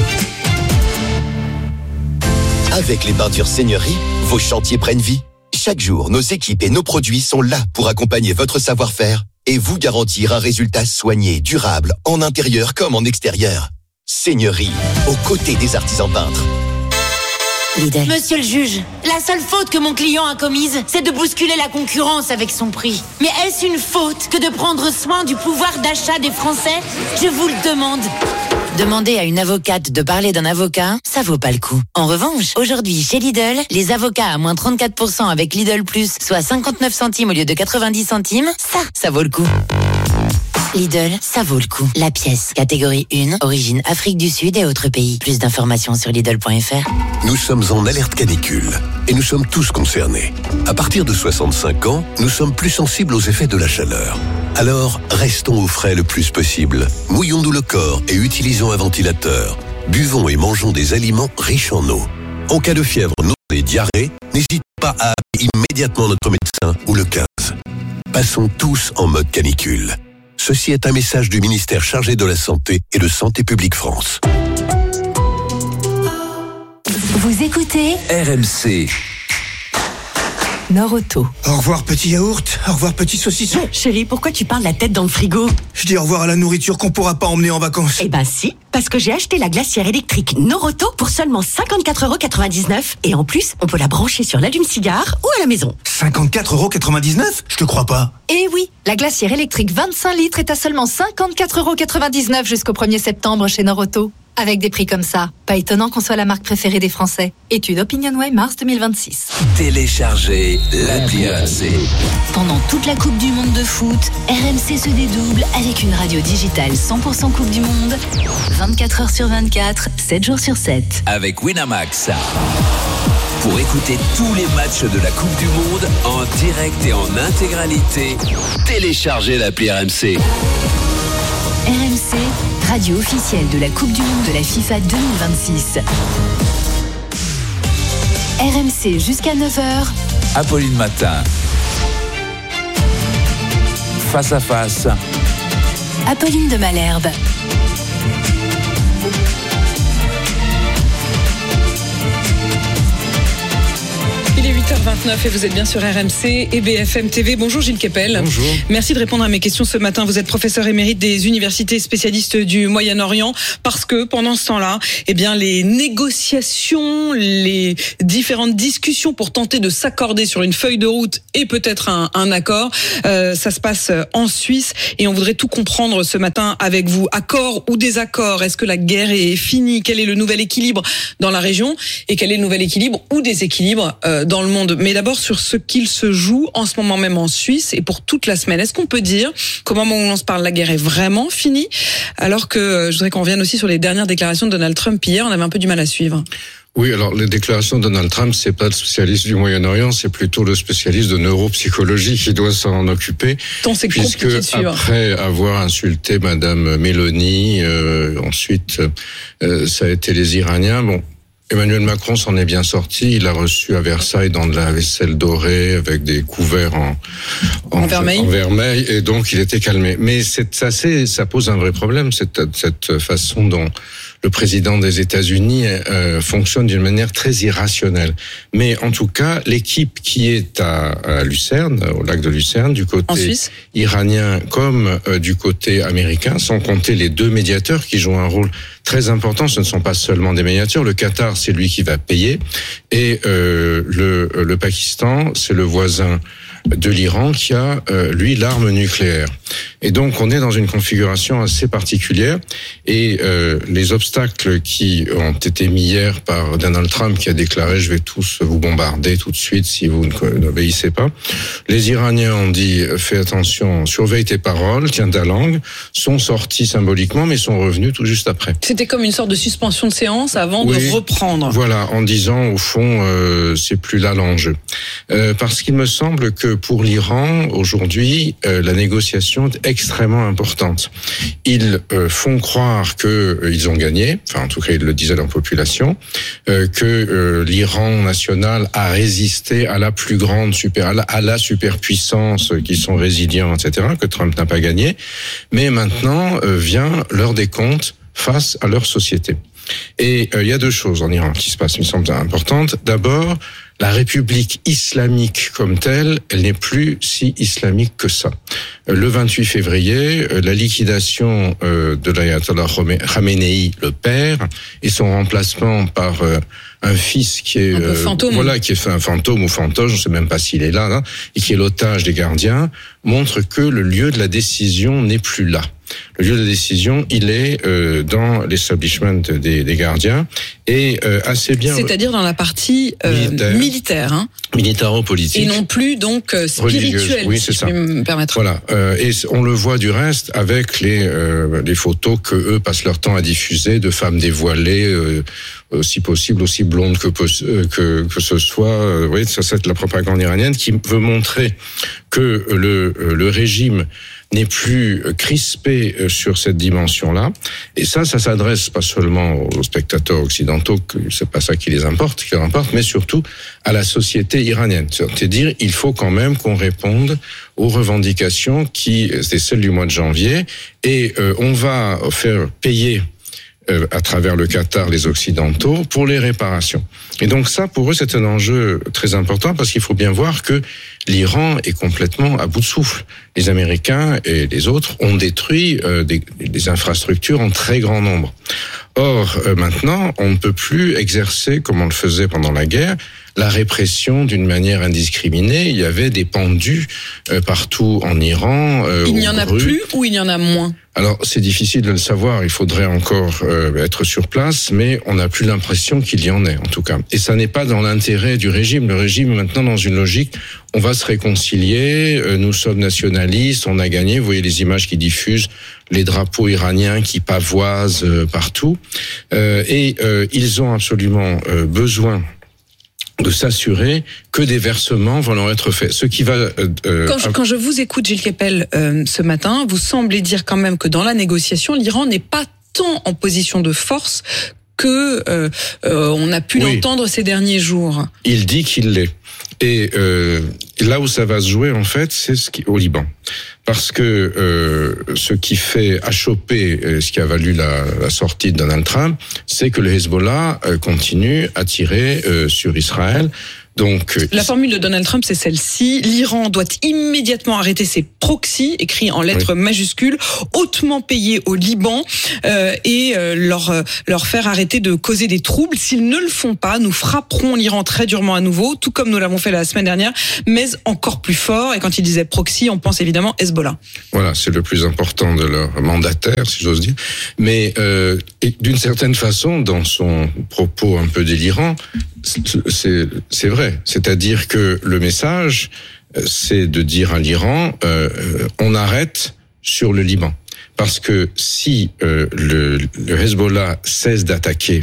Avec les peintures Seigneurie, vos chantiers prennent vie. Chaque jour, nos équipes et nos produits sont là pour accompagner votre savoir-faire et vous garantir un résultat soigné, durable, en intérieur comme en extérieur. Seigneurie, aux côtés des artisans peintres. Lidl. Monsieur le juge, la seule faute que mon client a commise, c'est de bousculer la concurrence avec son prix. Mais est-ce une faute que de prendre soin du pouvoir d'achat des Français? Je vous le demande. Demander à une avocate de parler d'un avocat, ça vaut pas le coup. En revanche, aujourd'hui, chez Lidl, les avocats à moins trente-quatre pour cent avec Lidl Plus, soit cinquante-neuf centimes au lieu de quatre-vingt-dix centimes, ça, ça vaut le coup. Lidl, ça vaut le coup. La pièce, catégorie un, origine Afrique du Sud et autres pays. Plus d'informations sur Lidl point f r. Nous sommes en alerte canicule et nous sommes tous concernés. À partir de soixante-cinq ans, nous sommes plus sensibles aux effets de la chaleur. Alors, restons au frais le plus possible. Mouillons-nous le corps et utilisons un ventilateur. Buvons et mangeons des aliments riches en eau. En cas de fièvre, nausée et diarrhée, n'hésitez pas à appeler immédiatement notre médecin ou le quinze. Passons tous en mode canicule. Ceci est un message du ministère chargé de la Santé et de Santé publique France. Vous écoutez R M C. Nord-Auto. Au revoir petit yaourt, au revoir petit saucisson. Chérie, pourquoi tu parles la tête dans le frigo? Je dis au revoir à la nourriture qu'on pourra pas emmener en vacances. Eh ben si, parce que j'ai acheté la glacière électrique Nord-Auto pour seulement cinquante-quatre euros quatre-vingt-dix-neuf. Et en plus, on peut la brancher sur l'allume-cigare ou à la maison. cinquante-quatre euros quatre-vingt-dix-neuf? Je te crois pas. Eh oui, la glacière électrique vingt-cinq litres est à seulement cinquante-quatre euros quatre-vingt-dix-neuf jusqu'au premier septembre chez Nord-Auto. Avec des prix comme ça, pas étonnant qu'on soit la marque préférée des Français. Étude OpinionWay mars deux mille vingt-six. Téléchargez l'appli R M C. Pendant toute la Coupe du Monde de foot, R M C se dédouble avec une radio digitale cent pour cent Coupe du Monde, vingt-quatre heures sur vingt-quatre, sept jours sur sept. Avec Winamax. Pour écouter tous les matchs de la Coupe du Monde en direct et en intégralité, téléchargez l'appli R M C. R M C, radio officielle de la Coupe du Monde de la FIFA deux mille vingt-six. R M C jusqu'à neuf heures. Apolline Matin. Face à face. Apolline de Malherbe. Il est huit heures vingt-neuf et vous êtes bien sur R M C et B F M T V. Bonjour Gilles Kepel. Bonjour. Merci de répondre à mes questions ce matin. Vous êtes professeur émérite des universités spécialistes du Moyen-Orient parce que pendant ce temps-là, eh bien, les négociations, les différentes discussions pour tenter de s'accorder sur une feuille de route et peut-être un, un accord, euh, ça se passe en Suisse et on voudrait tout comprendre ce matin avec vous. Accord ou désaccord? Est-ce que la guerre est finie? Quel est le nouvel équilibre dans la région et quel est le nouvel équilibre ou déséquilibre euh, dans le monde? Mais d'abord sur ce qu'il se joue en ce moment même en Suisse et pour toute la semaine. Est-ce qu'on peut dire qu'au moment où on se parle, la guerre est vraiment finie? Alors que euh, je voudrais qu'on revienne aussi sur les dernières déclarations de Donald Trump hier, on avait un peu du mal à suivre. Oui, alors les déclarations de Donald Trump, c'est pas le spécialiste du Moyen-Orient, c'est plutôt le spécialiste de neuropsychologie qui doit s'en occuper. Tant c'est puisque compliqué de suivre. Après avoir insulté Madame Meloni, euh, ensuite euh, ça a été les Iraniens. Bon. Emmanuel Macron s'en est bien sorti. Il a reçu à Versailles dans de la vaisselle dorée avec des couverts en, en, en, vermeil. en vermeil, et donc il était calmé. Mais c'est assez, ça pose un vrai problème, cette, cette façon dont le président des États-Unis euh, fonctionne d'une manière très irrationnelle. Mais en tout cas, l'équipe qui est à, à Lucerne, au lac de Lucerne, du côté iranien comme euh, du côté américain, sans compter les deux médiateurs qui jouent un rôle très important. Ce ne sont pas seulement des médiateurs. Le Qatar, c'est lui qui va payer, et euh, le, le Pakistan, c'est le voisin de l'Iran qui a, euh, lui, l'arme nucléaire. Et donc, on est dans une configuration assez particulière. Et euh, les obstacles qui ont été mis hier par Donald Trump, qui a déclaré « je vais tous vous bombarder tout de suite si vous n'obéissez pas », les Iraniens ont dit « fais attention, surveille tes paroles, tiens ta langue », sont sortis symboliquement, mais sont revenus tout juste après. C'était comme une sorte de suspension de séance avant oui, de reprendre. Voilà, en disant, au fond, euh, c'est plus là l'enjeu. Euh, parce qu'il me semble que pour l'Iran, aujourd'hui, euh, la négociation est extrêmement importante. Ils euh, font croire que euh, ils ont gagné, enfin en tout cas ils le disent à leur population, euh, que euh, l'Iran national a résisté à la plus grande super, à la, à la superpuissance, euh, qui sont résilients, et cetera, que Trump n'a pas gagné. Mais maintenant euh, vient l'heure des comptes face à leur société. Et il euh, y a deux choses en Iran qui se passent, il me semble, importantes. D'abord, la République islamique comme telle, elle n'est plus si islamique que ça. Le vingt-huit février, la liquidation de l'ayatollah Khamenei, le père, et son remplacement par un fils qui est un peu fantôme. Voilà, qui est fait un fantôme ou fantoche, je ne sais même pas s'il est là, là, et qui est l'otage des gardiens, montre que le lieu de la décision n'est plus là. Le lieu de décision, il est euh, dans l'establishment des, des gardiens, et euh, assez bien. C'est-à-dire dans la partie euh, militaire, militaire hein. militaro-politique, et non plus donc euh, spirituelle, oui, si c'est je ça. peux me permettre. Voilà, euh, et on le voit du reste avec les euh, les photos que eux passent leur temps à diffuser de femmes dévoilées, euh, si possible aussi blondes que que que ce soit. Euh, oui, ça c'est la propagande iranienne qui veut montrer que le le régime n'est plus crispé sur cette dimension-là. Et ça, ça s'adresse pas seulement aux spectateurs occidentaux, que c'est pas ça qui les importe, qui leur importe, mais surtout à la société iranienne. C'est-à-dire, il faut quand même qu'on réponde aux revendications qui, c'est celles du mois de janvier, et euh, on va faire payer Euh, à travers le Qatar, les Occidentaux, pour les réparations. Et donc ça, pour eux, c'est un enjeu très important, parce qu'il faut bien voir que l'Iran est complètement à bout de souffle. Les Américains et les autres ont détruit euh, des, des infrastructures en très grand nombre. Or, euh, maintenant, on ne peut plus exercer, comme on le faisait pendant la guerre, la répression d'une manière indiscriminée. Il y avait des pendus euh, partout en Iran. Euh, il n'y en a plus ou il y en a moins ? Alors, c'est difficile de le savoir. Il faudrait encore euh, être sur place, mais on n'a plus l'impression qu'il y en ait, en tout cas. Et ça n'est pas dans l'intérêt du régime. Le régime est maintenant dans une logique, on va se réconcilier, euh, nous sommes nationalistes, on a gagné. Vous voyez les images qui diffusent, les drapeaux iraniens qui pavoisent euh, partout. Euh, et euh, ils ont absolument euh, besoin de s'assurer que des versements vont leur être faits. Ce qui va. Euh, quand, je, quand je vous écoute, Gilles Kepel, euh, ce matin, vous semblez dire quand même que dans la négociation, l'Iran n'est pas tant en position de force que euh, euh, on a pu Oui. l'entendre ces derniers jours. Il dit qu'il l'est. Et euh, là où ça va se jouer, en fait, c'est ce qui, au Liban. Parce que euh, ce qui fait achoper, euh, ce qui a valu la, la sortie de Donald Trump, c'est que le Hezbollah euh, continue à tirer euh, sur Israël. Donc, La formule de Donald Trump, c'est celle-ci. L'Iran doit immédiatement arrêter ses proxys, écrits en lettres oui. majuscules, hautement payés au Liban, euh, et euh, leur, leur faire arrêter de causer des troubles. S'ils ne le font pas, nous frapperons l'Iran très durement à nouveau, tout comme nous l'avons fait la semaine dernière, mais encore plus fort. Et quand il disait proxy, on pense évidemment Hezbollah. Voilà, c'est le plus important de leur mandataire, si j'ose dire. Mais euh, et d'une certaine façon, dans son propos un peu délirant, c'est, c'est vrai. C'est-à-dire que le message, c'est de dire à l'Iran, euh, on arrête sur le Liban. Parce que si euh, le, le Hezbollah cesse d'attaquer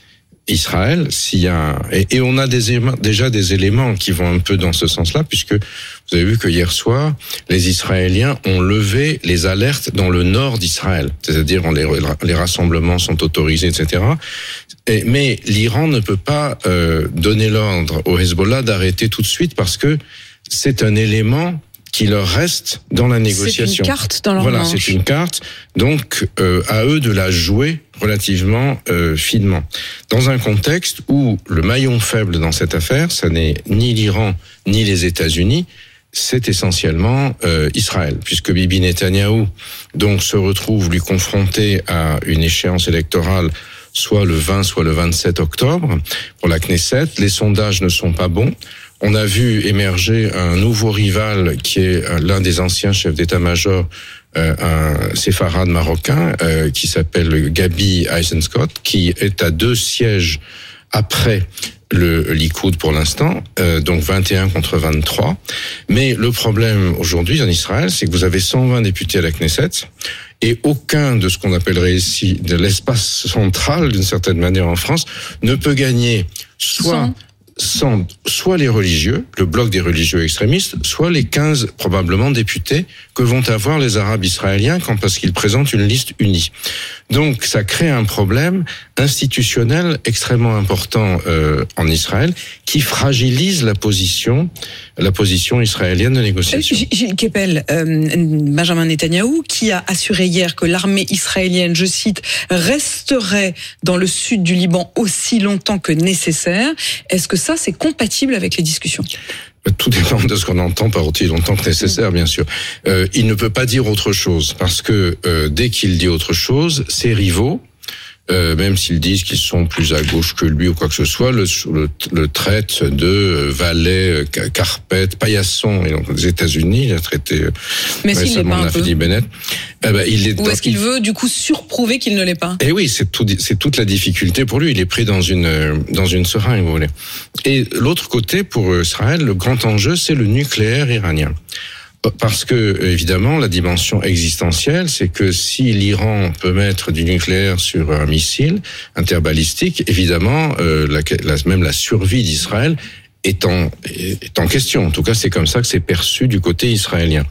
Israël, s'il y a et, et on a des éléments, déjà des éléments qui vont un peu dans ce sens-là, puisque vous avez vu que hier soir, les Israéliens ont levé les alertes dans le nord d'Israël, c'est-à-dire les, les rassemblements sont autorisés, et cetera. Et, mais l'Iran ne peut pas euh, donner l'ordre au Hezbollah d'arrêter tout de suite parce que c'est un élément qui leur reste dans la négociation. C'est une carte dans leur Voilà, manche. c'est une carte. Donc, euh, à eux de la jouer relativement euh, finement. Dans un contexte où le maillon faible dans cette affaire, ça n'est ni l'Iran ni les États-Unis, c'est essentiellement euh, Israël, puisque Bibi Netanyahou donc se retrouve lui confronté à une échéance électorale soit le vingt, soit le vingt-sept octobre pour la Knesset. Les sondages ne sont pas bons. On a vu émerger un nouveau rival qui est l'un des anciens chefs d'état-major, euh, un séfarade marocain euh, qui s'appelle Gabi Eisenkot, qui est à deux sièges après le Likoud pour l'instant, euh, donc vingt et un contre vingt-trois. Mais le problème aujourd'hui en Israël, c'est que vous avez cent vingt députés à la Knesset et aucun de ce qu'on appellerait ici de l'espace central, d'une certaine manière en France, ne peut gagner soit... Sans, soit les religieux, le bloc des religieux extrémistes, soit les quinze probablement députés que vont avoir les Arabes israéliens quand parce qu'ils présentent une liste unie. Donc ça crée un problème institutionnel extrêmement important euh, en Israël qui fragilise la position, la position israélienne de négociation. Euh, Gilles Kepel, euh, Benjamin Netanyahou, qui a assuré hier que l'armée israélienne, je cite, resterait dans le sud du Liban aussi longtemps que nécessaire. Est-ce que ça, c'est compatible avec les discussions ? Tout dépend de ce qu'on entend par aussi longtemps que nécessaire, bien sûr. Euh, il ne peut pas dire autre chose, parce que euh, dès qu'il dit autre chose, ses rivaux, euh, même s'ils disent qu'ils sont plus à gauche que lui ou quoi que ce soit, le, le, le traite de valet, carpette, paillasson. Et donc, aux États-Unis, il a traité Mais s'il l'est pas un peu. Bennett. Eh ben, il est Ou est-ce qu'il veut, du coup, surprouver qu'il ne l'est pas ? Eh oui, c'est tout, c'est toute la difficulté pour lui. Il est pris dans une, dans une seringue, vous voulez. Et l'autre côté, pour Israël, le grand enjeu, c'est le nucléaire iranien. Parce que, évidemment, la dimension existentielle, c'est que si l'Iran peut mettre du nucléaire sur un missile interbalistique, évidemment, euh, la, la, même la survie d'Israël est en, est en question. En tout cas, c'est comme ça que c'est perçu du côté israélien.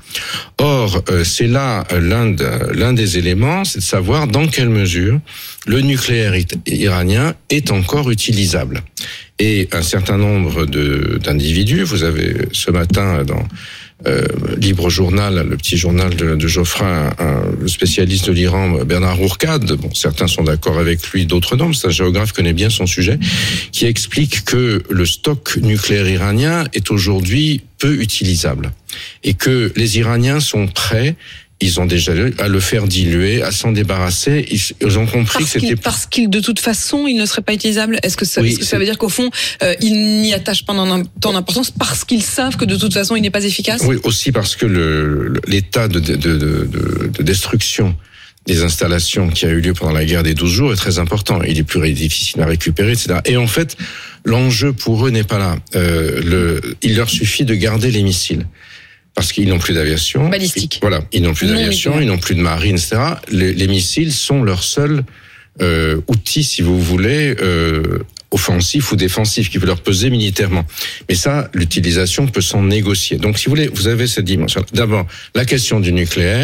Or, euh, c'est là l'un, de, l'un des éléments, c'est de savoir dans quelle mesure le nucléaire iranien est encore utilisable. Et un certain nombre de, d'individus, vous avez ce matin dans Euh, Libre Journal, le petit journal de, de Geoffrin, un, un spécialiste de l'Iran, Bernard Rourcade, bon, certains sont d'accord avec lui, d'autres non, c'est un géographe qui connaît bien son sujet, qui explique que le stock nucléaire iranien est aujourd'hui peu utilisable et que les Iraniens sont prêts. Ils ont déjà à le faire diluer, à s'en débarrasser. Ils, ils ont compris parce que c'était... Qu'il, parce qu'il, de toute façon, il ne serait pas utilisable. Est-ce que ça, oui, est-ce que ça veut dire qu'au fond, euh, ils n'y attachent pas tant d'importance parce qu'ils savent que de toute façon, il n'est pas efficace ? Oui, aussi parce que le, l'état de, de, de, de, de destruction des installations qui a eu lieu pendant la guerre des douze jours est très important. Il est plus difficile à récupérer, et cetera. Et en fait, l'enjeu pour eux n'est pas là. Euh, le, il leur suffit de garder les missiles. Parce qu'ils n'ont plus d'aviation. Balistique. Voilà, ils n'ont plus d'aviation, non, ils n'ont plus de marine, et cetera. Les, les missiles sont leur seul euh, outil, si vous voulez, euh, offensif ou défensif, qui peut leur peser militairement. Mais ça, l'utilisation peut s'en négocier. Donc, si vous voulez, vous avez cette dimension. D'abord, la question du nucléaire,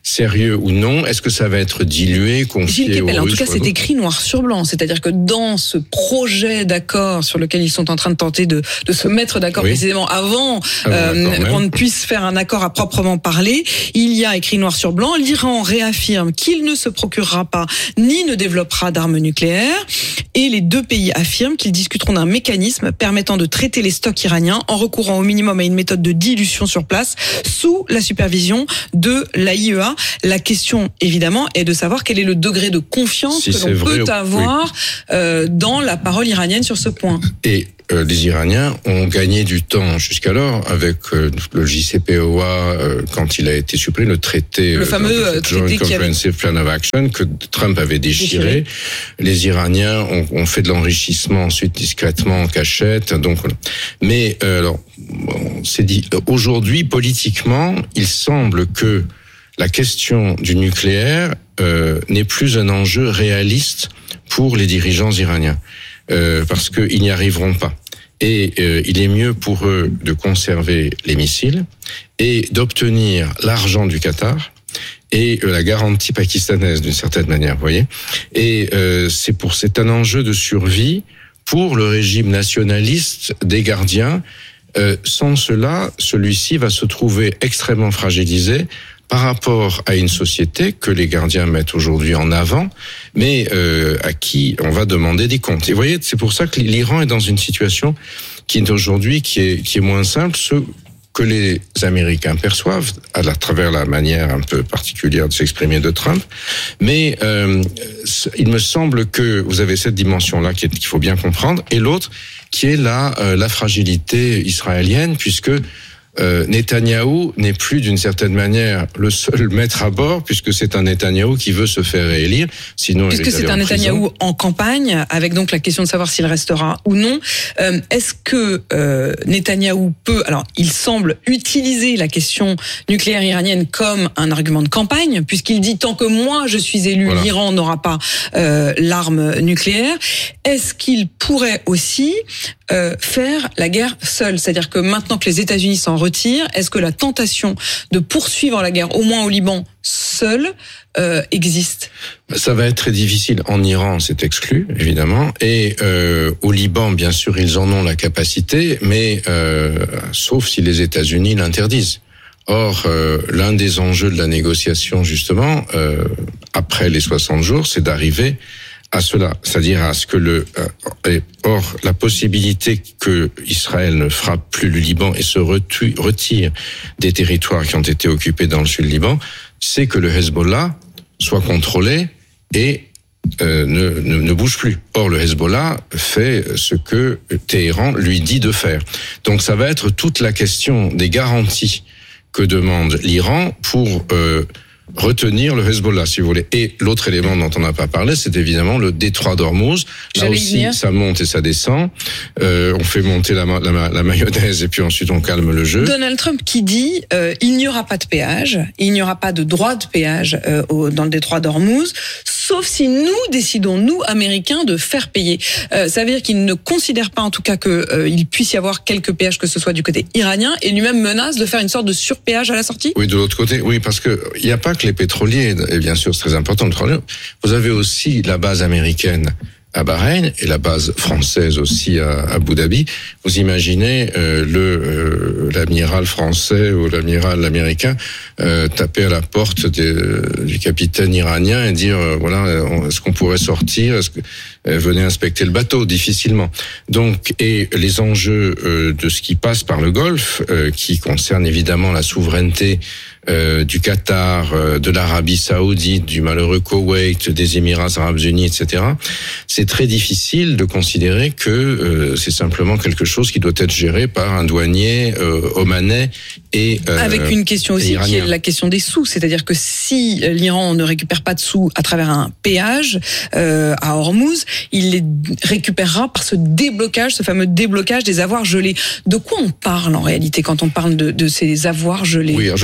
sérieux ou non? Est-ce que ça va être dilué, confié Gilles Kepel, aux en tout Russes cas, c'est écrit noir sur blanc. C'est-à-dire que dans ce projet d'accord sur lequel ils sont en train de tenter de, de se mettre d'accord, oui, précisément avant ah, euh, qu'on ne puisse faire un accord à proprement parler, il y a écrit noir sur blanc, l'Iran réaffirme qu'il ne se procurera pas ni ne développera d'armes nucléaires, et les deux pays affirment qu'ils discuteront d'un mécanisme permettant de traiter les stocks iraniens en recourant au minimum à une méthode de dilution sur place sous la supervision de l'A I E A. La question, évidemment, est de savoir quel est le degré de confiance si que l'on peut vrai, avoir oui. euh, dans la parole iranienne sur ce point. Et euh, les Iraniens ont gagné du temps jusqu'alors avec euh, le J C P O A euh, quand il a été supprimé, le traité, le fameux euh, Joint Comprehensive avait... Plan of Action que Trump avait déchiré. déchiré. Les Iraniens ont, ont fait de l'enrichissement ensuite discrètement en cachette. Donc, mais euh, alors, bon, c'est dit aujourd'hui politiquement, il semble que la question du nucléaire euh, n'est plus un enjeu réaliste pour les dirigeants iraniens, euh, parce qu'ils n'y arriveront pas. Et euh, il est mieux pour eux de conserver les missiles et d'obtenir l'argent du Qatar et euh, la garantie pakistanaise d'une certaine manière, vous voyez. Et euh, c'est pour c'est un enjeu de survie pour le régime nationaliste des gardiens. Euh, sans cela, celui-ci va se trouver extrêmement fragilisé par rapport à une société que les gardiens mettent aujourd'hui en avant, mais euh, à qui on va demander des comptes. Et vous voyez, c'est pour ça que l'Iran est dans une situation qui est aujourd'hui qui est qui est moins simple, ce que les Américains perçoivent à, la, à travers la manière un peu particulière de s'exprimer de Trump. Mais euh, il me semble que vous avez cette dimension-là qu'il faut bien comprendre, et l'autre qui est la euh, la fragilité israélienne, puisque Euh, Netanyahou n'est plus d'une certaine manière le seul maître à bord, puisque c'est un Netanyahou qui veut se faire réélire. Sinon, puisque c'est un Netanyahou en campagne, avec donc la question de savoir s'il restera ou non. Euh, est-ce que euh, Netanyahou peut, alors il semble utiliser la question nucléaire iranienne comme un argument de campagne, puisqu'il dit tant que moi je suis élu, voilà, l'Iran n'aura pas euh, l'arme nucléaire. Est-ce qu'il pourrait aussi euh, faire la guerre seul, c'est-à-dire que maintenant que les États-Unis s'en retire, est-ce que la tentation de poursuivre la guerre, au moins au Liban, seul, euh, existe? Ça va être très difficile. En Iran, c'est exclu, évidemment. Et euh, au Liban, bien sûr, ils en ont la capacité, mais euh, sauf si les États-Unis l'interdisent. Or, euh, l'un des enjeux de la négociation, justement, euh, après les soixante jours, c'est d'arriver à cela, c'est-à-dire à ce que le euh, or la possibilité que Israël ne frappe plus le Liban et se retu, retire des territoires qui ont été occupés dans le sud du Liban, c'est que le Hezbollah soit contrôlé et euh, ne, ne, ne bouge plus. Or, le Hezbollah fait ce que Téhéran lui dit de faire. Donc, ça va être toute la question des garanties que demande l'Iran pour euh, retenir le Hezbollah, si vous voulez. Et l'autre élément dont on n'a pas parlé, c'est évidemment le détroit d'Ormuz. Là aussi, ça monte et ça descend. Euh, on fait monter la, la, la mayonnaise et puis ensuite on calme le jeu. Donald Trump qui dit euh, il n'y aura pas de péage, il n'y aura pas de droit de péage euh, au, dans le détroit d'Ormuz, sauf si nous décidons, nous, Américains, de faire payer. Euh, ça veut dire qu'il ne considère pas, en tout cas, qu'il euh, puisse y avoir quelques péages, que ce soit du côté iranien, et lui-même menace de faire une sorte de surpéage à la sortie? Oui, de l'autre côté, oui, parce que il n'y a pas que les pétroliers, et bien sûr, c'est très important. Vous avez aussi la base américaine à Bahreïn et la base française aussi à Abu Dhabi. Vous imaginez euh, le euh, l'amiral français ou l'amiral américain euh, taper à la porte des, du capitaine iranien et dire euh, voilà, est-ce qu'on pourrait sortir, est-ce que euh, venez inspecter le bateau? Difficilement. Donc, et les enjeux euh, de ce qui passe par le Golfe, euh, qui concerne évidemment la souveraineté Euh, du Qatar, euh, de l'Arabie Saoudite, du malheureux Koweït, des Émirats Arabes Unis, et cetera. C'est très difficile de considérer que euh, c'est simplement quelque chose qui doit être géré par un douanier euh, omanais et euh, avec une question aussi qui est la question des sous, c'est-à-dire que si l'Iran ne récupère pas de sous à travers un péage euh, à Hormuz, il les récupérera par ce déblocage, ce fameux déblocage des avoirs gelés. De quoi on parle en réalité quand on parle de, de ces avoirs gelés? Oui, je crois que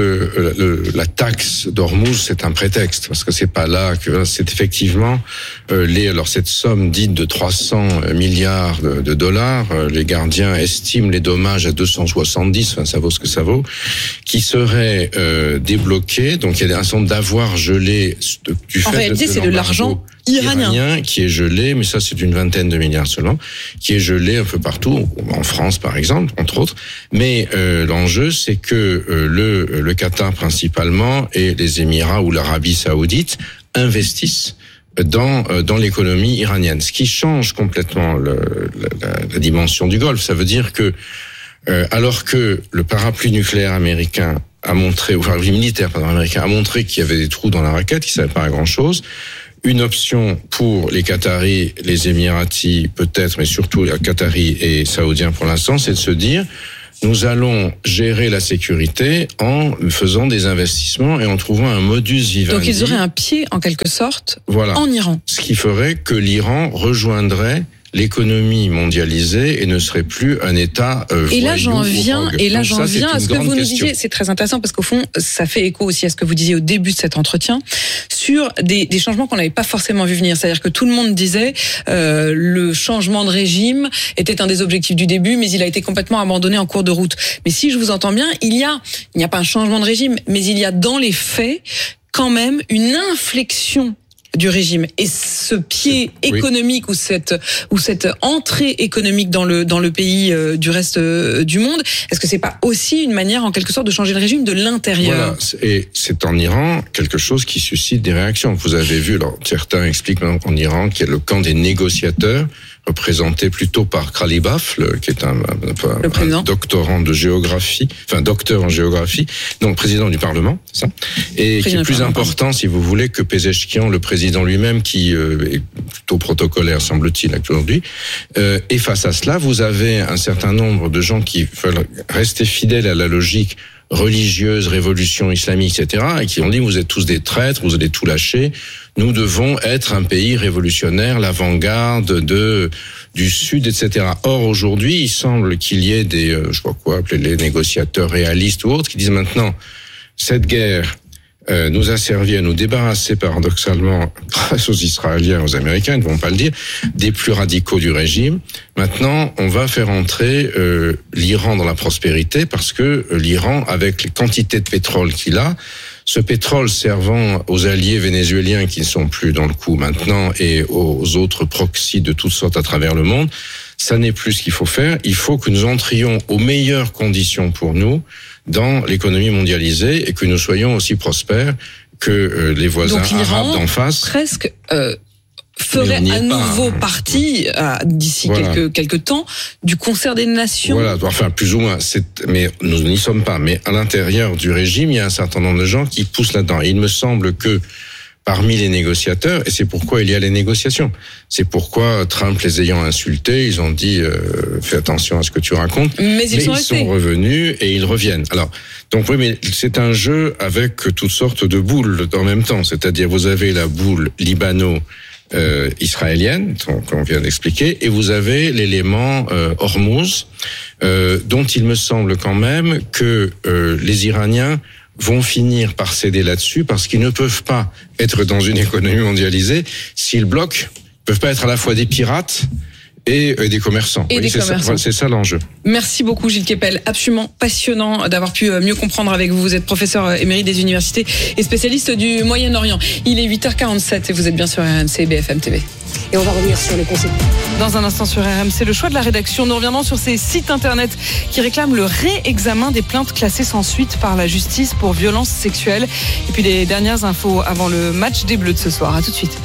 le, le, la taxe d'Ormuz, c'est un prétexte, parce que c'est pas là que c'est effectivement euh, les. Alors cette somme dite de trois cents milliards de, de dollars, euh, les gardiens estiment les dommages à deux cent soixante-dix, enfin ça vaut ce que ça vaut, qui seraient euh, débloqués. Donc il y a un certain nombre d'avoirs gelés de, du fait en réalité, de, de c'est de l'argent iranien. iranien qui est gelé, mais ça c'est une vingtaine de milliards seulement, qui est gelé un peu partout, en France par exemple, entre autres. Mais euh, l'enjeu, c'est que euh, le, le Qatar principalement et les Émirats ou l'Arabie Saoudite investissent dans euh, dans l'économie iranienne, ce qui change complètement le, la, la, la dimension du Golfe. Ça veut dire que euh, alors que le parapluie nucléaire américain a montré, enfin le militaire pardon, américain a montré qu'il y avait des trous dans la raquette, qu'il ne savait pas grand chose. Une option pour les Qataris, les Émiratis peut-être, mais surtout les Qataris et Saoudiens pour l'instant, c'est de se dire nous allons gérer la sécurité en faisant des investissements et en trouvant un modus vivendi. Donc ils auraient un pied, en quelque sorte, voilà. en Iran. Ce qui ferait que l'Iran rejoindrait l'économie mondialisée et ne serait plus un État euh, et là j'en viens et là Donc j'en ça, viens à ce que vous nous question. disiez, c'est très intéressant parce qu'au fond ça fait écho aussi à ce que vous disiez au début de cet entretien sur des, des changements qu'on n'avait pas forcément vu venir, c'est-à-dire que tout le monde disait euh, le changement de régime était un des objectifs du début mais il a été complètement abandonné en cours de route. Mais si je vous entends bien, il y a il n'y a pas un changement de régime mais il y a dans les faits quand même une inflexion du régime et ce pied oui. économique ou cette ou cette entrée économique dans le dans le pays euh, du reste euh, du monde, est-ce que c'est pas aussi une manière en quelque sorte de changer le régime de l'intérieur? Voilà, et c'est en Iran quelque chose qui suscite des réactions. Vous avez vu, alors certains expliquent en Iran qu'il y a le camp des négociateurs représenté plutôt par Khalibaf, le, qui est un, un, un doctorant de géographie, enfin docteur en géographie, donc président du Parlement, c'est ça, et président qui est plus important, si vous voulez, que Pezeshkian, le président lui-même, qui euh, est plutôt protocolaire, semble-t-il, aujourd'hui. Euh, et face à cela, vous avez un certain nombre de gens qui veulent rester fidèles à la logique religieuse, révolution islamique, et cetera, et qui ont dit vous êtes tous des traîtres, vous allez tout lâcher. Nous devons être un pays révolutionnaire, l'avant-garde de du Sud, et cetera. Or aujourd'hui, il semble qu'il y ait des, euh, je sais pas quoi, appeler les négociateurs réalistes ou autres, qui disent maintenant cette guerre euh, nous a servi à nous débarrasser paradoxalement, grâce aux Israéliens, aux Américains, ils ne vont pas le dire, des plus radicaux du régime. Maintenant, on va faire entrer euh, l'Iran dans la prospérité parce que euh, l'Iran, avec les quantités de pétrole qu'il a, ce pétrole servant aux alliés vénézuéliens qui ne sont plus dans le coup maintenant et aux autres proxys de toutes sortes à travers le monde, ça n'est plus ce qu'il faut faire. Il faut que nous entrions aux meilleures conditions pour nous dans l'économie mondialisée et que nous soyons aussi prospères que euh, les voisins Donc, arabes d'en face. Presque euh, ferait à nouveau pas. partie euh, d'ici voilà. quelques quelques temps du concert des nations. Voilà, enfin plus ou moins. C'est, mais nous n'y sommes pas. Mais à l'intérieur du régime, il y a un certain nombre de gens qui poussent là-dedans. Et il me semble que parmi les négociateurs, et c'est pourquoi il y a les négociations. C'est pourquoi Trump les ayant insultés, ils ont dit euh, fais attention à ce que tu racontes. Mais ils, mais sont, ils sont revenus et ils reviennent. Alors donc oui, mais c'est un jeu avec toutes sortes de boules en même temps. C'est-à-dire vous avez la boule libano euh, israélienne, qu'on vient d'expliquer, et vous avez l'élément euh, Hormuz, euh, dont il me semble quand même que euh, les Iraniens vont finir par céder là-dessus parce qu'ils ne peuvent pas être dans une économie mondialisée s'ils bloquent, ils peuvent pas être à la fois des pirates et des commerçants. Et oui, des c'est commerçants. Ça, c'est ça l'enjeu. Merci beaucoup Gilles Kepel, absolument passionnant d'avoir pu mieux comprendre avec vous. Vous êtes professeur émérite des universités et spécialiste du Moyen-Orient. Il est huit heures quarante-sept et vous êtes bien sur R M C et B F M T V. Et on va revenir sur les conséquences. Dans un instant sur R M C, le choix de la rédaction. Nous reviendrons sur ces sites internet qui réclament le réexamen des plaintes classées sans suite par la justice pour violences sexuelles. Et puis les dernières infos avant le match des Bleus de ce soir. À tout de suite.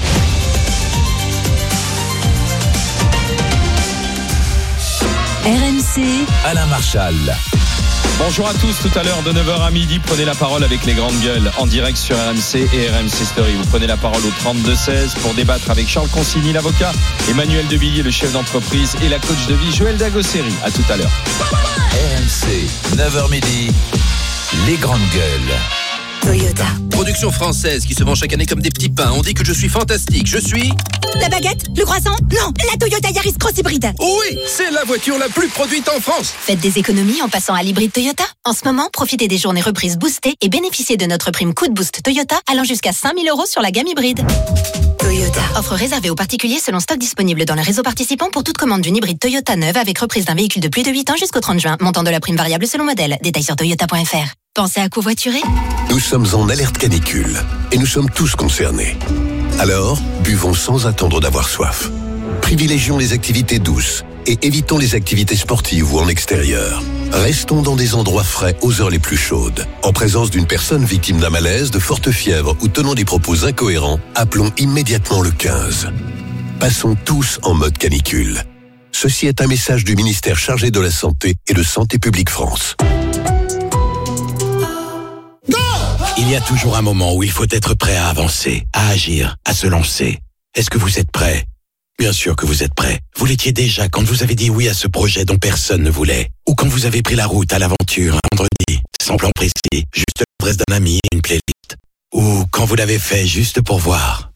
R M C, Alain Marchal. Bonjour à tous, tout à l'heure de neuf heures à midi, prenez la parole avec les grandes gueules en direct sur R M C et R M C Story. Vous prenez la parole au trente-deux seize pour débattre avec Charles Consigny, l'avocat, Emmanuel Devilliers, le chef d'entreprise, et la coach de vie Joël Dagosseri. À tout à l'heure. R M C, neuf heures midi, les grandes gueules. Toyota. Production française qui se vend chaque année comme des petits pains. On dit que je suis fantastique. Je suis La baguette? Le croissant? Non, la Toyota Yaris Cross Hybride. Oui, c'est la voiture la plus produite en France. Faites des économies en passant à l'hybride Toyota. En ce moment, profitez des journées reprises boostées et bénéficiez de notre prime Coup de Boost Toyota allant jusqu'à cinq mille euros sur la gamme hybride. Toyota. Offre réservée aux particuliers selon stock disponible dans le réseau participant pour toute commande d'une hybride Toyota neuve avec reprise d'un véhicule de plus de huit ans jusqu'au trente juin. Montant de la prime variable selon modèle. Détails sur toyota point f r. Pensez à covoiturer? Nous sommes en alerte canicule et nous sommes tous concernés. Alors, buvons sans attendre d'avoir soif. Privilégions les activités douces et évitons les activités sportives ou en extérieur. Restons dans des endroits frais aux heures les plus chaudes. En présence d'une personne victime d'un malaise, de forte fièvre ou tenant des propos incohérents, appelons immédiatement le quinze. Passons tous en mode canicule. Ceci est un message du ministère chargé de la Santé et de Santé publique France. Il y a toujours un moment où il faut être prêt à avancer, à agir, à se lancer. Est-ce que vous êtes prêt? Bien sûr que vous êtes prêt. Vous l'étiez déjà quand vous avez dit oui à ce projet dont personne ne voulait. Ou quand vous avez pris la route à l'aventure un vendredi, sans plan précis, juste l'adresse d'un ami et une playlist. Ou quand vous l'avez fait juste pour voir.